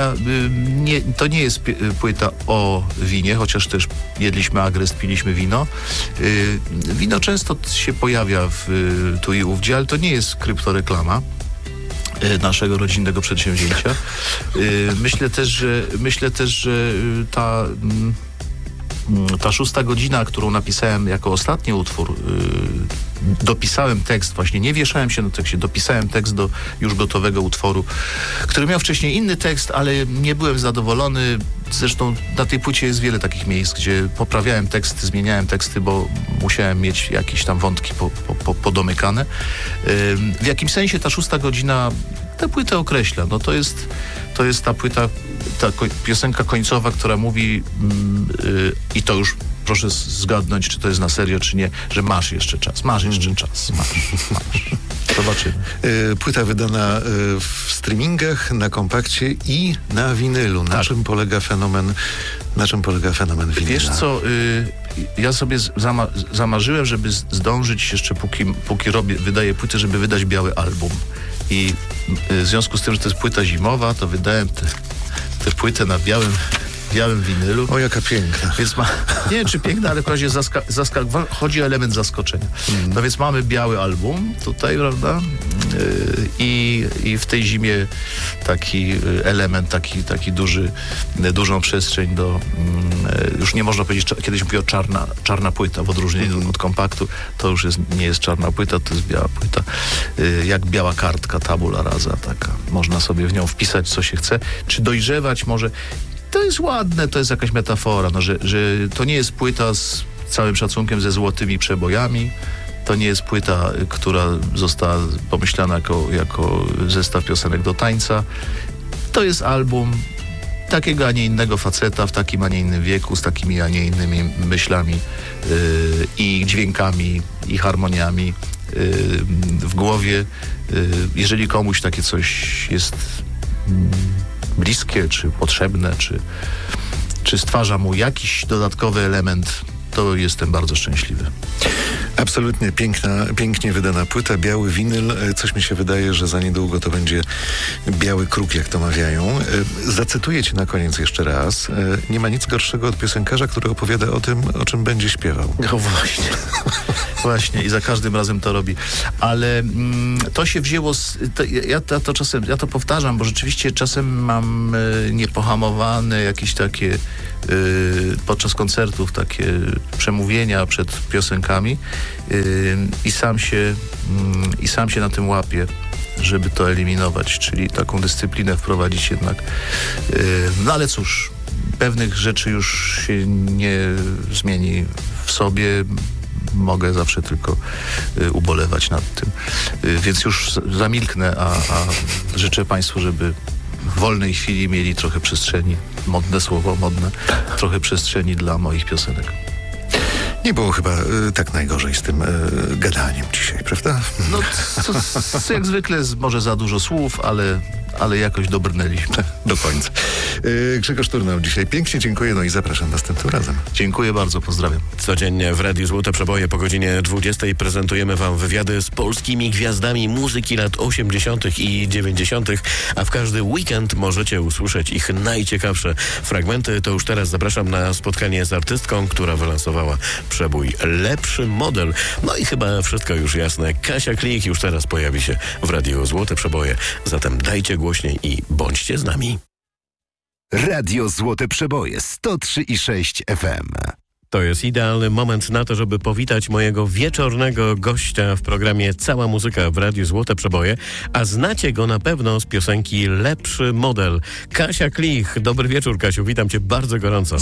To nie jest płyta o winie, chociaż też jedliśmy agrest, piliśmy wino. Wino często się pojawia tu i ówdzie, ale to nie jest kryptoreklama naszego rodzinnego przedsięwzięcia. Myślę też, że ta 6 godzina, którą napisałem jako ostatni utwór, dopisałem tekst, właśnie nie wieszałem się na tekście, dopisałem tekst do już gotowego utworu, który miał wcześniej inny tekst, ale nie byłem zadowolony. Zresztą na tej płycie jest wiele takich miejsc, gdzie poprawiałem teksty, zmieniałem teksty, bo musiałem mieć jakieś tam wątki podomykane. W jakim sensie ta 6 godzina tę płytę określa? No to jest ta płyta, ta piosenka końcowa, która mówi i to już proszę zgadnąć, czy to jest na serio, czy nie, że masz jeszcze czas. Masz. Zobaczymy. Płyta wydana w streamingach, na kompakcie i na winylu. Na czym polega fenomen winyla? Wiesz co, ja sobie zamarzyłem, żeby zdążyć jeszcze, póki wydaję płytę, żeby wydać biały album. I w związku z tym, że to jest płyta zimowa, to wydałem tę płytę na białym winylu. O, jaka piękna. Więc nie wiem, czy piękna, ale w razie chodzi o element zaskoczenia. No więc mamy biały album tutaj, prawda? I w tej zimie taki element, taki dużą przestrzeń do, już nie można powiedzieć, kiedyś mówię czarna płyta, w odróżnieniu od kompaktu, to już nie jest czarna płyta, to jest biała płyta, jak biała kartka, tabula rasa taka. Można sobie w nią wpisać, co się chce. Czy dojrzewać może? To jest ładne, to jest jakaś metafora, no, że to nie jest płyta z całym szacunkiem ze złotymi przebojami. To nie jest płyta, która została pomyślana jako zestaw piosenek do tańca. To jest album takiego, a nie innego faceta w takim, a nie innym wieku, z takimi, a nie innymi myślami i dźwiękami, i harmoniami w głowie. Jeżeli komuś takie coś jest bliskie, czy potrzebne, czy stwarza mu jakiś dodatkowy element, to jestem bardzo szczęśliwy. Absolutnie pięknie wydana płyta, biały winyl. Coś mi się wydaje, że za niedługo to będzie biały kruk, jak to mawiają. Zacytuję cię na koniec jeszcze raz. Nie ma nic gorszego od piosenkarza, który opowiada o tym, o czym będzie śpiewał. No właśnie. Właśnie i za każdym razem to robi. Ale to się wzięło ja to powtarzam, bo rzeczywiście czasem mam niepohamowane jakieś takie podczas koncertów takie przemówienia przed piosenkami i sam się na tym łapię, żeby to eliminować, czyli taką dyscyplinę wprowadzić jednak. No ale cóż, pewnych rzeczy już się nie zmieni w sobie. Mogę zawsze tylko ubolewać nad tym. Więc już zamilknę, a życzę Państwu, żeby w wolnej chwili mieli trochę przestrzeni, modne słowo, trochę przestrzeni dla moich piosenek. Nie było chyba tak najgorzej z tym gadaniem dzisiaj, prawda? No, jak zwykle może za dużo słów, ale jakoś dobrnęliśmy do końca. Grzegorz Turnał dzisiaj pięknie dziękuję, no i zapraszam następnym razem. Dziękuję bardzo, pozdrawiam. Codziennie w Radiu Złote Przeboje po godzinie 20 prezentujemy Wam wywiady z polskimi gwiazdami muzyki lat 80. i 90., a w każdy weekend możecie usłyszeć ich najciekawsze fragmenty. To już teraz zapraszam na spotkanie z artystką, która wylansowała przebój Lepszy Model. No i chyba wszystko już jasne. Kasia Klich już teraz pojawi się w Radiu Złote Przeboje. Zatem dajcie głośniej i bądźcie z nami. Radio Złote Przeboje 103,6 FM. To jest idealny moment na to, żeby powitać mojego wieczornego gościa w programie Cała Muzyka w Radiu Złote Przeboje, a znacie go na pewno z piosenki Lepszy Model. Kasia Klich. Dobry wieczór, Kasiu. Witam cię bardzo gorąco.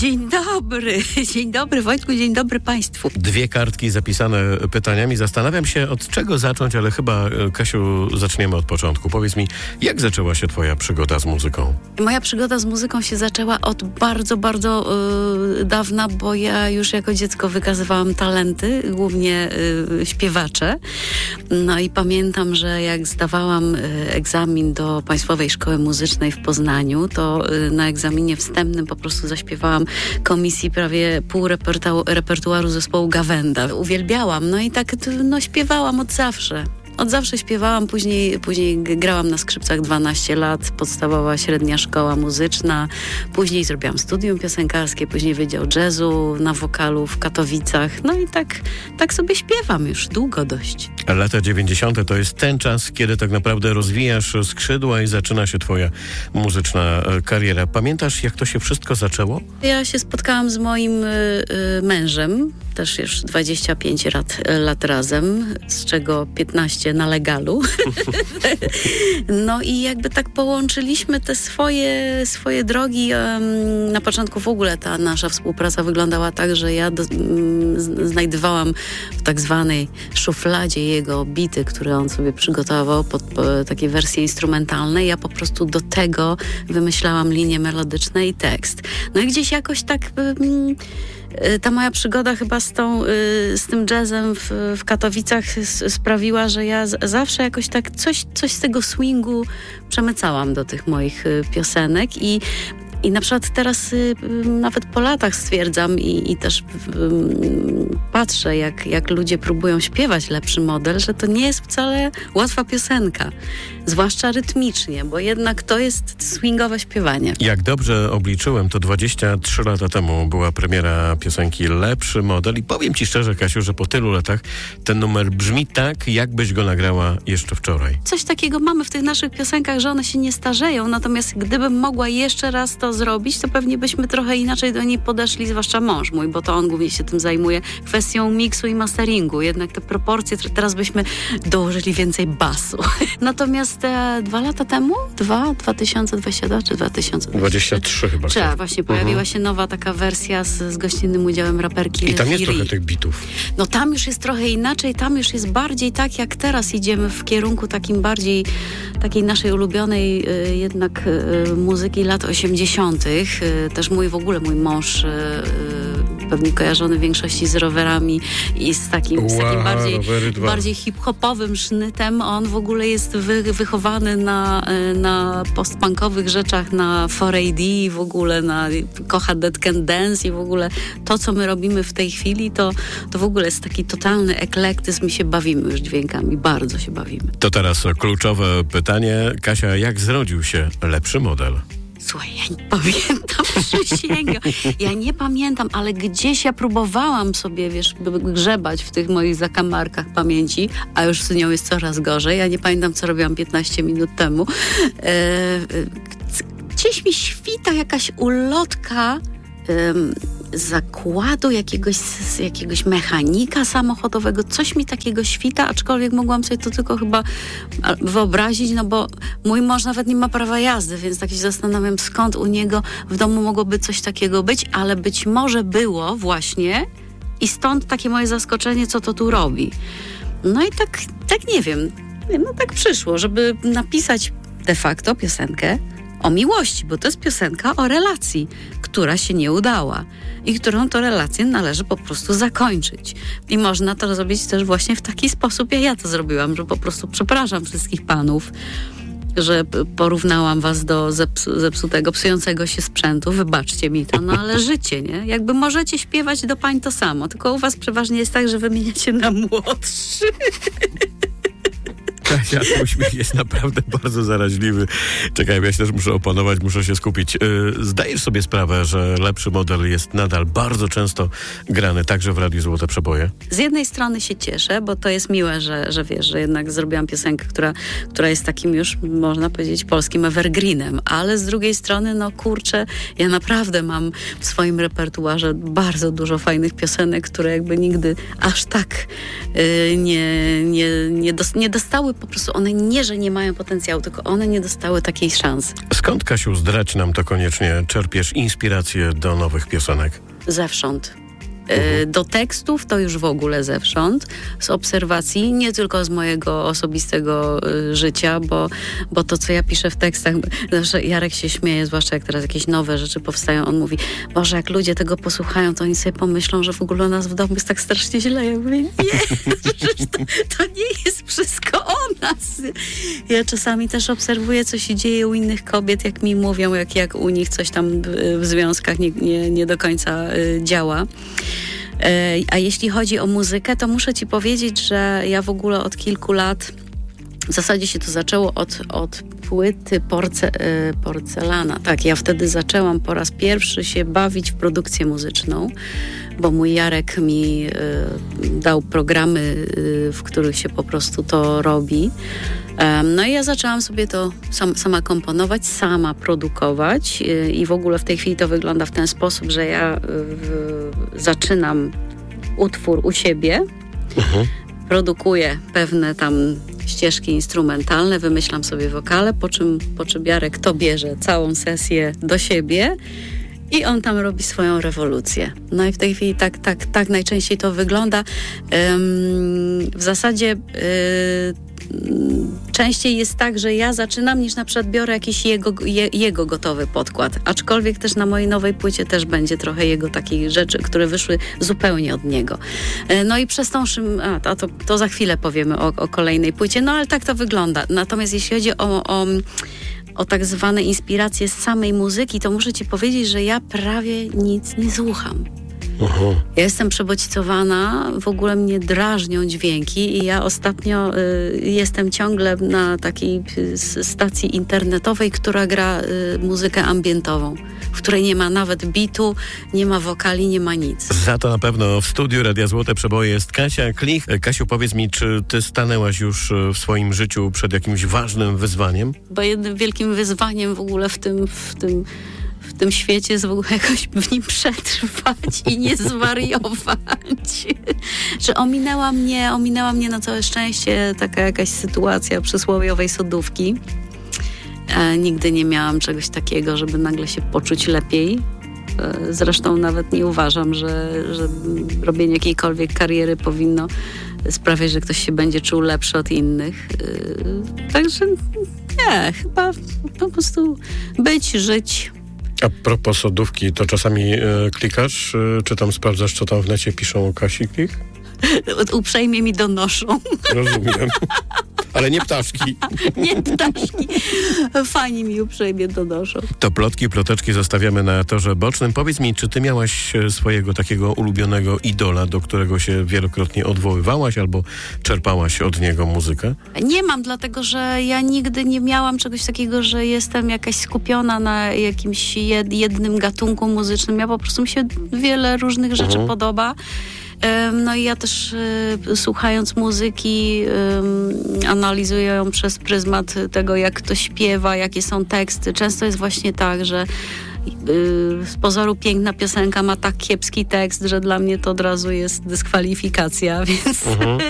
Dzień dobry Wojtku, dzień dobry Państwu. 2 kartki zapisane pytaniami. Zastanawiam się, od czego zacząć, ale chyba, Kasiu, zaczniemy od początku. Powiedz mi, jak zaczęła się twoja przygoda z muzyką? Moja przygoda z muzyką się zaczęła od bardzo, bardzo dawna, bo ja już jako dziecko wykazywałam talenty, głównie śpiewacze. No i pamiętam, że jak zdawałam egzamin do Państwowej Szkoły Muzycznej w Poznaniu, to na egzaminie wstępnym po prostu zaśpiewałam komisji prawie pół repertuaru zespołu Gawenda. Uwielbiałam, no i tak śpiewałam od zawsze. Od zawsze śpiewałam, później grałam na skrzypcach 12 lat, podstawowa, średnia szkoła muzyczna, później zrobiłam studium piosenkarskie, później Wydział Jazzu na wokalu w Katowicach, no i tak sobie śpiewam już długo dość. Lata 90. to jest ten czas, kiedy tak naprawdę rozwijasz skrzydła i zaczyna się twoja muzyczna kariera. Pamiętasz, jak to się wszystko zaczęło? Ja się spotkałam z moim mężem, też już 25 lat razem, z czego 15 na legalu. No i jakby tak połączyliśmy te swoje drogi. Na początku w ogóle ta nasza współpraca wyglądała tak, że ja znajdowałam w tak zwanej szufladzie jego bity, które on sobie przygotował pod takie wersje instrumentalne. Ja po prostu do tego wymyślałam linie melodyczne i tekst. No i gdzieś jakoś tak ta moja przygoda chyba z tym jazzem w Katowicach sprawiła, że ja zawsze jakoś tak coś z tego swingu przemycałam do tych moich piosenek i na przykład teraz nawet po latach stwierdzam i też patrzę, jak ludzie próbują śpiewać Lepszy Model, że to nie jest wcale łatwa piosenka. zwłaszcza rytmicznie, bo jednak to jest swingowe śpiewanie. Jak dobrze obliczyłem, to 23 lata temu była premiera piosenki Lepszy Model i powiem ci szczerze, Kasiu, że po tylu latach ten numer brzmi tak, jakbyś go nagrała jeszcze wczoraj. Coś takiego mamy w tych naszych piosenkach, że one się nie starzeją, natomiast gdybym mogła jeszcze raz to zrobić, to pewnie byśmy trochę inaczej do niej podeszli, zwłaszcza mąż mój, bo to on głównie się tym zajmuje, kwestią miksu i masteringu. Jednak te proporcje, teraz byśmy dołożyli więcej basu. Natomiast 2 lata temu, 2022 czy 2023 chyba. Właśnie pojawiła się nowa taka wersja z gościnnym udziałem raperki I tam jest Firi. trochę tych bitów. No tam już jest trochę inaczej, tam już jest bardziej tak, jak teraz idziemy w kierunku takim bardziej, takiej naszej ulubionej jednak muzyki lat 80. Też mój mąż pewnie kojarzony w większości z rowerami i z takim bardziej hip-hopowym sznytem. On w ogóle jest wychowany na post-punkowych rzeczach, na 4AD w ogóle, kocha Dead Can Dance i w ogóle to, co my robimy w tej chwili, to w ogóle jest taki totalny eklektyzm i się bawimy już dźwiękami. Bardzo się bawimy. To teraz kluczowe pytanie. Kasia, jak zrodził się Lepszy Model? Słuchaj, ja nie pamiętam, przysięgam. Ja nie pamiętam, ale gdzieś ja próbowałam sobie, grzebać w tych moich zakamarkach pamięci, a już z nią jest coraz gorzej. Ja nie pamiętam, co robiłam 15 minut temu. Gdzieś mi świta jakaś ulotka zakładu jakiegoś mechanika samochodowego. Coś mi takiego świta, aczkolwiek mogłam sobie to tylko chyba wyobrazić, no bo mój mąż nawet nie ma prawa jazdy, więc tak się zastanawiam, skąd u niego w domu mogłoby coś takiego być, ale być może było właśnie i stąd takie moje zaskoczenie, co to tu robi. No i tak nie wiem, no tak przyszło, żeby napisać de facto piosenkę o miłości, bo to jest piosenka o relacji, która się nie udała i którą to relację należy po prostu zakończyć. I można to zrobić też właśnie w taki sposób, jak ja to zrobiłam, że po prostu przepraszam wszystkich panów, że porównałam was do psującego się sprzętu, wybaczcie mi to, no ale życie, nie? Jakby możecie śpiewać do pań to samo, tylko u was przeważnie jest tak, że wymieniacie na młodszy. Kasia, uśmiech jest naprawdę bardzo zaraźliwy. Czekaj, ja się też muszę opanować, muszę się skupić. Zdajesz sobie sprawę, że Lepszy Model jest nadal bardzo często grany także w Radiu Złote Przeboje? Z jednej strony się cieszę, bo to jest miłe, że wiesz, że jednak zrobiłam piosenkę, która jest takim już, można powiedzieć, polskim evergreenem, ale z drugiej strony, no kurczę, ja naprawdę mam w swoim repertuarze bardzo dużo fajnych piosenek, które jakby nigdy aż tak nie dostały po prostu, one nie, że nie mają potencjału, tylko one nie dostały takiej szansy. Skąd, Kasiu, zdradź nam to koniecznie, czerpiesz inspirację do nowych piosenek? Zewsząd. Do tekstów to już w ogóle zewsząd, z obserwacji, nie tylko z mojego osobistego życia, bo to, co ja piszę w tekstach, zawsze Jarek się śmieje, zwłaszcza jak teraz jakieś nowe rzeczy powstają, on mówi, Boże, jak ludzie tego posłuchają, to oni sobie pomyślą, że w ogóle u nas w domu jest tak strasznie źle. Ja mówię, nie, to nie jest wszystko o nas. Ja czasami też obserwuję, co się dzieje u innych kobiet, jak mi mówią, jak u nich coś tam w związkach nie do końca działa. A jeśli chodzi o muzykę, to muszę ci powiedzieć, że ja w ogóle od kilku lat, w zasadzie się to zaczęło od płyty Porcelana. Tak, ja wtedy zaczęłam po raz pierwszy się bawić w produkcję muzyczną, bo mój Jarek mi dał programy, w których się po prostu to robi. No i ja zaczęłam sobie to sama komponować, sama produkować i w ogóle w tej chwili to wygląda w ten sposób, że ja zaczynam utwór u siebie, produkuję pewne tam ścieżki instrumentalne, wymyślam sobie wokale, po czym Jarek to bierze całą sesję do siebie i on tam robi swoją rewolucję. No i w tej chwili tak najczęściej to wygląda. W zasadzie częściej jest tak, że ja zaczynam, niż na przykład biorę jakiś jego gotowy podkład. Aczkolwiek też na mojej nowej płycie też będzie trochę jego takich rzeczy, które wyszły zupełnie od niego. No i przez tą to za chwilę powiemy o kolejnej płycie, no ale tak to wygląda. Natomiast jeśli chodzi o tak zwane inspiracje z samej muzyki, to muszę ci powiedzieć, że ja prawie nic nie słucham. Ja jestem przebodźcowana, w ogóle mnie drażnią dźwięki i ja ostatnio jestem ciągle na takiej stacji internetowej, która gra muzykę ambientową, w której nie ma nawet bitu, nie ma wokali, nie ma nic. Za to na pewno w studiu Radia Złote Przeboje jest Kasia Klich. Kasiu, powiedz mi, czy ty stanęłaś już w swoim życiu przed jakimś ważnym wyzwaniem? Bo jednym wielkim wyzwaniem w ogóle w tym świecie jest w ogóle jakoś w nim przetrwać i nie zwariować. Że ominęła mnie na całe szczęście taka jakaś sytuacja przysłowiowej sodówki. Nigdy nie miałam czegoś takiego, żeby nagle się poczuć lepiej. Zresztą nawet nie uważam, że robienie jakiejkolwiek kariery powinno sprawiać, że ktoś się będzie czuł lepszy od innych. Także nie, chyba po prostu żyć. A propos sodówki, to czasami klikasz, czy tam sprawdzasz, co tam w necie piszą o Kasi Klich? Uprzejmie mi donoszą. Rozumiem. Ale nie ptaszki. Nie ptaszki. Fani mi uprzejmie donoszą. To plotki, ploteczki zostawiamy na torze bocznym. Powiedz mi, czy ty miałaś swojego takiego ulubionego idola, do którego się wielokrotnie odwoływałaś albo czerpałaś od niego muzykę? Nie mam, dlatego że ja nigdy nie miałam czegoś takiego, że jestem jakaś skupiona na jakimś jednym gatunku muzycznym. Ja po prostu mi się wiele różnych rzeczy podoba. No i ja też słuchając muzyki analizuję ją przez pryzmat tego, jak ktoś śpiewa, jakie są teksty. Często jest właśnie tak, że z pozoru piękna piosenka ma tak kiepski tekst, że dla mnie to od razu jest dyskwalifikacja, więc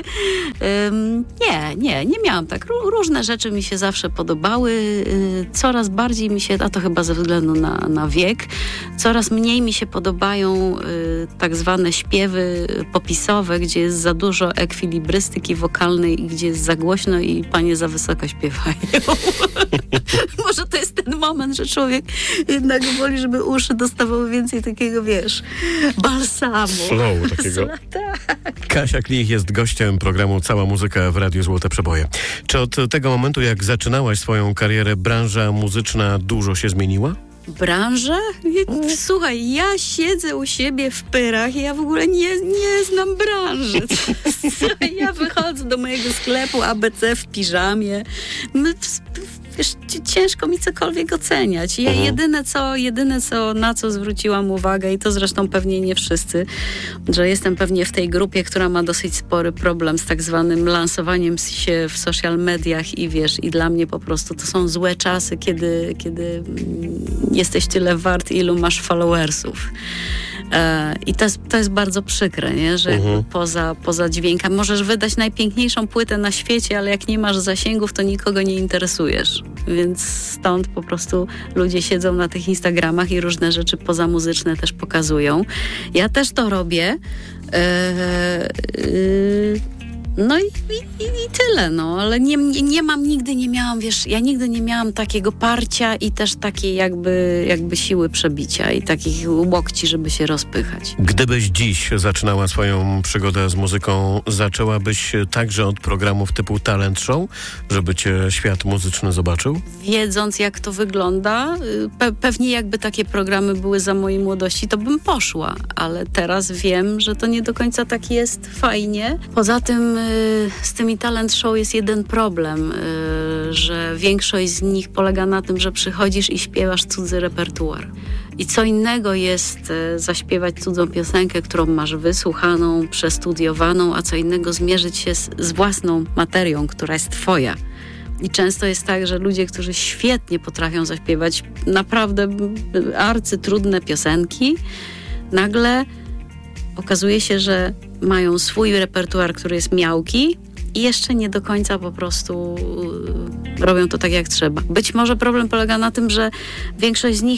nie miałam tak. Różne rzeczy mi się zawsze podobały. Coraz bardziej mi się, a to chyba ze względu na wiek, coraz mniej mi się podobają tak zwane śpiewy popisowe, gdzie jest za dużo ekwilibrystyki wokalnej i gdzie jest za głośno i panie za wysoko śpiewają. Może to jest ten moment, że człowiek jednak woli, żeby uszy dostawały więcej takiego, wiesz, balsamu. Flow takiego. Tak. Kasia Klich jest gościem programu Cała Muzyka w Radiu Złote Przeboje. Czy od tego momentu, jak zaczynałaś swoją karierę, branża muzyczna dużo się zmieniła? Branża? Słuchaj, ja siedzę u siebie w Pyrach i ja w ogóle nie znam branży. Słuchaj, ja wychodzę do mojego sklepu ABC w piżamie. Wiesz, ciężko mi cokolwiek oceniać. Ja jedyne co, na co zwróciłam uwagę, i to zresztą pewnie nie wszyscy, że jestem pewnie w tej grupie, która ma dosyć spory problem z tak zwanym lansowaniem się w social mediach i wiesz, i dla mnie po prostu to są złe czasy, kiedy jesteś tyle wart, ilu masz followersów. I to jest bardzo przykre, nie? Że jakby poza dźwiękiem możesz wydać najpiękniejszą płytę na świecie, ale jak nie masz zasięgów, to nikogo nie interesujesz. Więc stąd po prostu ludzie siedzą na tych Instagramach i różne rzeczy pozamuzyczne też pokazują. Ja też to robię. No i tyle, no, ale nigdy nie miałam takiego parcia i też takiej jakby siły przebicia i takich łokci, żeby się rozpychać. Gdybyś dziś zaczynała swoją przygodę z muzyką, zaczęłabyś także od programów typu talent show, żeby cię świat muzyczny zobaczył? Wiedząc, jak to wygląda, pewnie jakby takie programy były za mojej młodości, to bym poszła, ale teraz wiem, że to nie do końca tak jest fajnie. Poza tym z tymi talent show jest jeden problem, że większość z nich polega na tym, że przychodzisz i śpiewasz cudzy repertuar. I co innego jest zaśpiewać cudzą piosenkę, którą masz wysłuchaną, przestudiowaną, a co innego zmierzyć się z własną materią, która jest twoja. I często jest tak, że ludzie, którzy świetnie potrafią zaśpiewać naprawdę arcytrudne piosenki, nagle okazuje się, że mają swój repertuar, który jest miałki i jeszcze nie do końca po prostu robią to tak, jak trzeba. Być może problem polega na tym, że większość z nich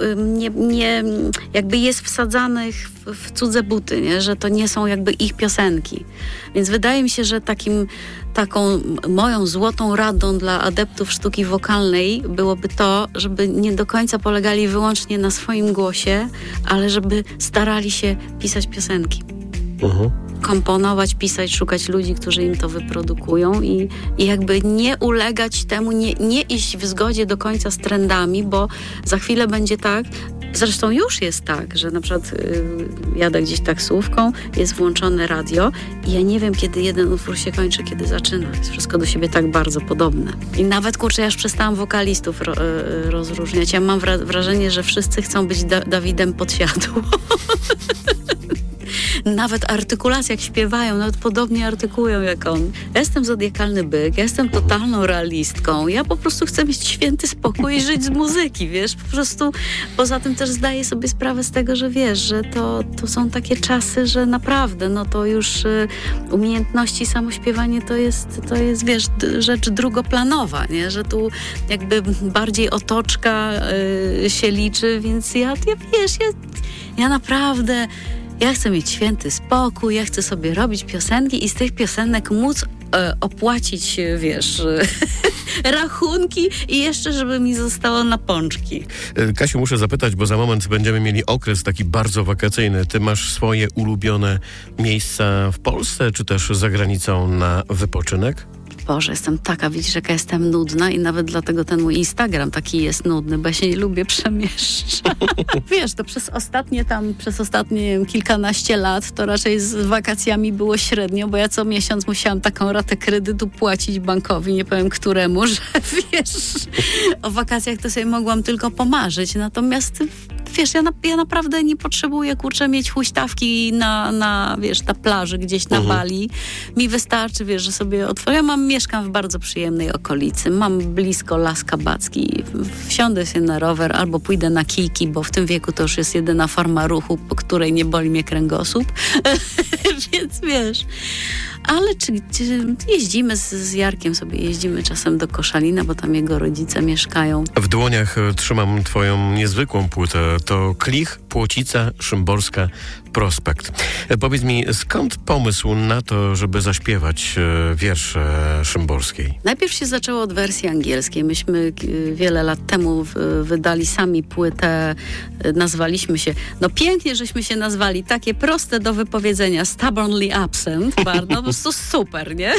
jakby jest wsadzanych w cudze buty, nie? Że to nie są jakby ich piosenki. Więc wydaje mi się, że taką moją złotą radą dla adeptów sztuki wokalnej byłoby to, żeby nie do końca polegali wyłącznie na swoim głosie, ale żeby starali się pisać piosenki. Komponować, pisać, szukać ludzi, którzy im to wyprodukują i jakby nie ulegać temu, nie iść w zgodzie do końca z trendami, bo za chwilę będzie tak, Zresztą już jest tak, że na przykład jadę gdzieś taksówką, jest włączone radio i ja nie wiem, kiedy jeden utwór się kończy, kiedy zaczyna. Jest wszystko do siebie tak bardzo podobne. I nawet, kurczę, ja już przestałam wokalistów rozróżniać. Ja mam wrażenie, że wszyscy chcą być Dawidem Podsiadło. Nawet artykulacje, jak śpiewają, nawet podobnie artykują jak on. Ja jestem zodiakalny byk, ja jestem totalną realistką. Ja po prostu chcę mieć święty spokój i żyć z muzyki, wiesz? Po prostu poza tym też zdaję sobie sprawę z tego, że wiesz, że to są takie czasy, że naprawdę, no to już umiejętności, samośpiewanie to jest, wiesz, rzecz drugoplanowa, nie? Że tu jakby bardziej otoczka się liczy, więc ja naprawdę... Ja chcę mieć święty spokój, ja chcę sobie robić piosenki i z tych piosenek móc opłacić, wiesz, rachunki i jeszcze, żeby mi zostało na pączki. Kasiu, muszę zapytać, bo za moment będziemy mieli okres taki bardzo wakacyjny. Ty masz swoje ulubione miejsca w Polsce, czy też za granicą na wypoczynek? Boże, jestem taka, widzisz, jaka jestem nudna i nawet dlatego ten mój Instagram taki jest nudny, bo ja się nie lubię przemieszczać. Wiesz, to przez ostatnie kilkanaście lat to raczej z wakacjami było średnio, bo ja co miesiąc musiałam taką ratę kredytu płacić bankowi, nie powiem któremu, że wiesz, o wakacjach to sobie mogłam tylko pomarzyć, natomiast wiesz, ja naprawdę nie potrzebuję, kurczę, mieć huśtawki na plaży gdzieś na Bali. Mi wystarczy, wiesz, że sobie otworzę. Mieszkam w bardzo przyjemnej okolicy. Mam blisko Las Kabacki. Wsiądę się na rower albo pójdę na kijki, bo w tym wieku to już jest jedyna forma ruchu, po której nie boli mnie kręgosłup. Więc wiesz... Ale czy jeździmy z Jarkiem sobie, jeździmy czasem do Koszalina, bo tam jego rodzice mieszkają. W dłoniach trzymam twoją niezwykłą płytę. To Klich, Płocica, Szymborska, Prospekt. Powiedz mi, skąd pomysł na to, żeby zaśpiewać wiersze Szymborskiej? Najpierw się zaczęło od wersji angielskiej. Myśmy wiele lat temu wydali sami płytę, nazwaliśmy się, no pięknie żeśmy się nazwali, takie proste do wypowiedzenia, Stubbornly Absent, bardzo, po prostu super, nie?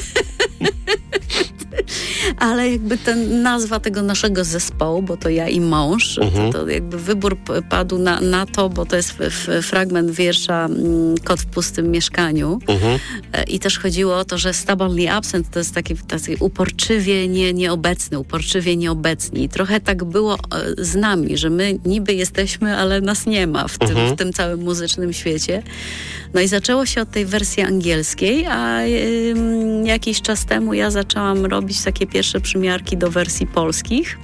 Ale jakby nazwa tego naszego zespołu, bo to ja i mąż, to jakby wybór padł na to, bo to jest fragment wiersza Kot w pustym mieszkaniu. I też chodziło o to, że stubbornly absent to jest taki uporczywie nieobecny, uporczywie nieobecni. I trochę tak było z nami, że my niby jesteśmy, ale nas nie ma w tym całym muzycznym świecie. No i zaczęło się od tej wersji angielskiej, a jakiś czas temu ja zaczęłam robić takie pierwsze przymiarki do wersji polskich.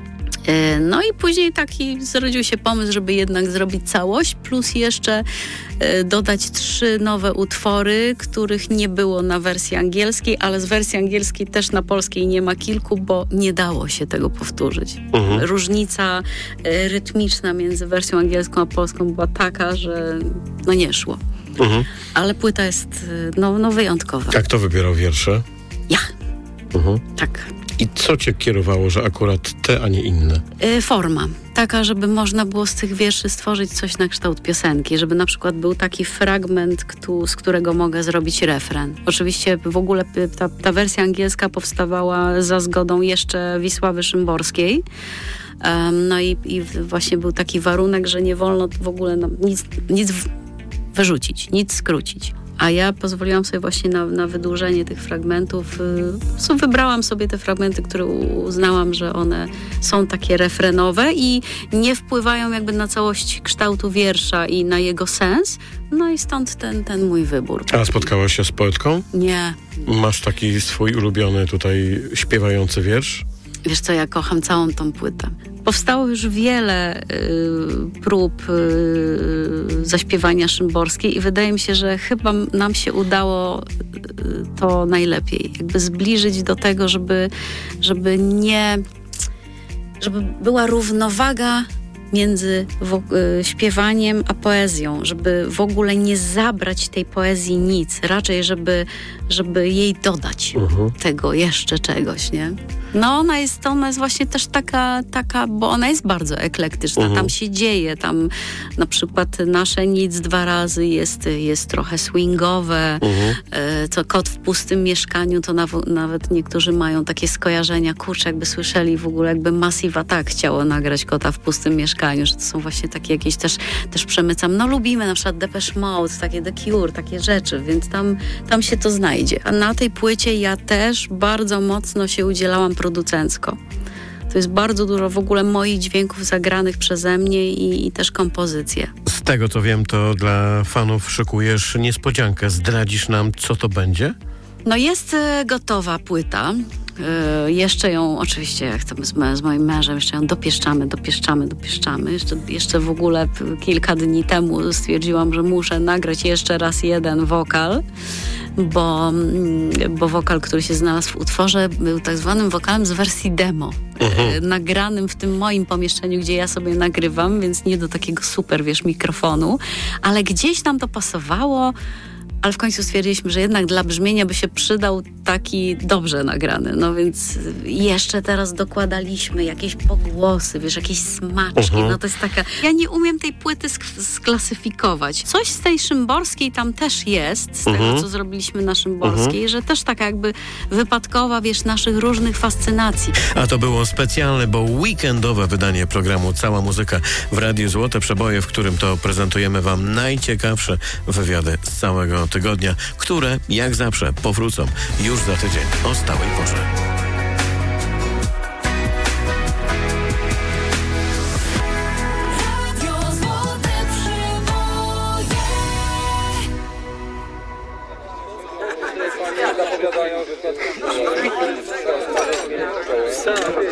No i później zrodził się pomysł, żeby jednak zrobić całość, plus jeszcze dodać 3 nowe utwory, których nie było na wersji angielskiej, ale z wersji angielskiej też na polskiej nie ma kilku, bo nie dało się tego powtórzyć. Różnica rytmiczna między wersją angielską a polską była taka, że no nie szło. Ale płyta jest wyjątkowa. A kto wybierał wiersze? Ja. Tak. I co cię kierowało, że akurat te, a nie inne? Forma. Taka, żeby można było z tych wierszy stworzyć coś na kształt piosenki. Żeby na przykład był taki fragment, z którego mogę zrobić refren. Oczywiście w ogóle ta wersja angielska powstawała za zgodą jeszcze Wisławy Szymborskiej. No i właśnie był taki warunek, że nie wolno w ogóle nic wyrzucić, nic skrócić. A ja pozwoliłam sobie właśnie na wydłużenie tych fragmentów. Wybrałam sobie te fragmenty, które uznałam, że one są takie refrenowe i nie wpływają jakby na całość kształtu wiersza i na jego sens. No i stąd ten mój wybór. A spotkałaś się z poetką? Nie. Masz taki swój ulubiony tutaj śpiewający wiersz? Wiesz co, ja kocham całą tą płytę. Powstało już wiele prób zaśpiewania Szymborskiej i wydaje mi się, że chyba nam się udało to najlepiej. Jakby zbliżyć do tego, żeby była równowaga między śpiewaniem a poezją, żeby w ogóle nie zabrać tej poezji nic, raczej żeby jej dodać tego jeszcze czegoś, nie? No ona jest właśnie też taka, bo ona jest bardzo eklektyczna, tam się dzieje, tam na przykład Nasze Nic 2 razy jest trochę swingowe, to Kot w pustym mieszkaniu, to nawet niektórzy mają takie skojarzenia, kurczę, jakby słyszeli w ogóle, jakby Massive Attack chciało nagrać Kota w pustym mieszkaniu, że to są właśnie takie jakieś też przemycam, no lubimy na przykład Depeche Mode, takie The Cure, takie rzeczy, więc tam się to znajdzie. A na tej płycie ja też bardzo mocno się udzielałam producencko. To jest bardzo dużo w ogóle moich dźwięków zagranych przeze mnie i też kompozycje. Z tego co wiem, to dla fanów szykujesz niespodziankę. Zdradzisz nam, co to będzie? No jest gotowa płyta. Jeszcze ją, oczywiście, jak to z moim mężem, jeszcze ją dopieszczamy. Jeszcze w ogóle kilka dni temu stwierdziłam, że muszę nagrać jeszcze raz jeden wokal, bo wokal, który się znalazł w utworze, był tak zwanym wokalem z wersji demo. Nagranym w tym moim pomieszczeniu, gdzie ja sobie nagrywam, więc nie do takiego super, mikrofonu, ale gdzieś nam to pasowało. Ale w końcu stwierdziliśmy, że jednak dla brzmienia by się przydał taki dobrze nagrany. No więc jeszcze teraz dokładaliśmy jakieś pogłosy, jakieś smaczki. No to jest taka... Ja nie umiem tej płyty sklasyfikować. Coś z tej szymborskiej tam też jest, z tego, co zrobiliśmy na szymborskiej, że też taka jakby wypadkowa, naszych różnych fascynacji. A to było specjalne, bo weekendowe wydanie programu Cała Muzyka w Radiu Złote Przeboje, w którym to prezentujemy wam najciekawsze wywiady z całego tygodnia, które jak zawsze powrócą już za tydzień o stałej porze. Zapowiadają, że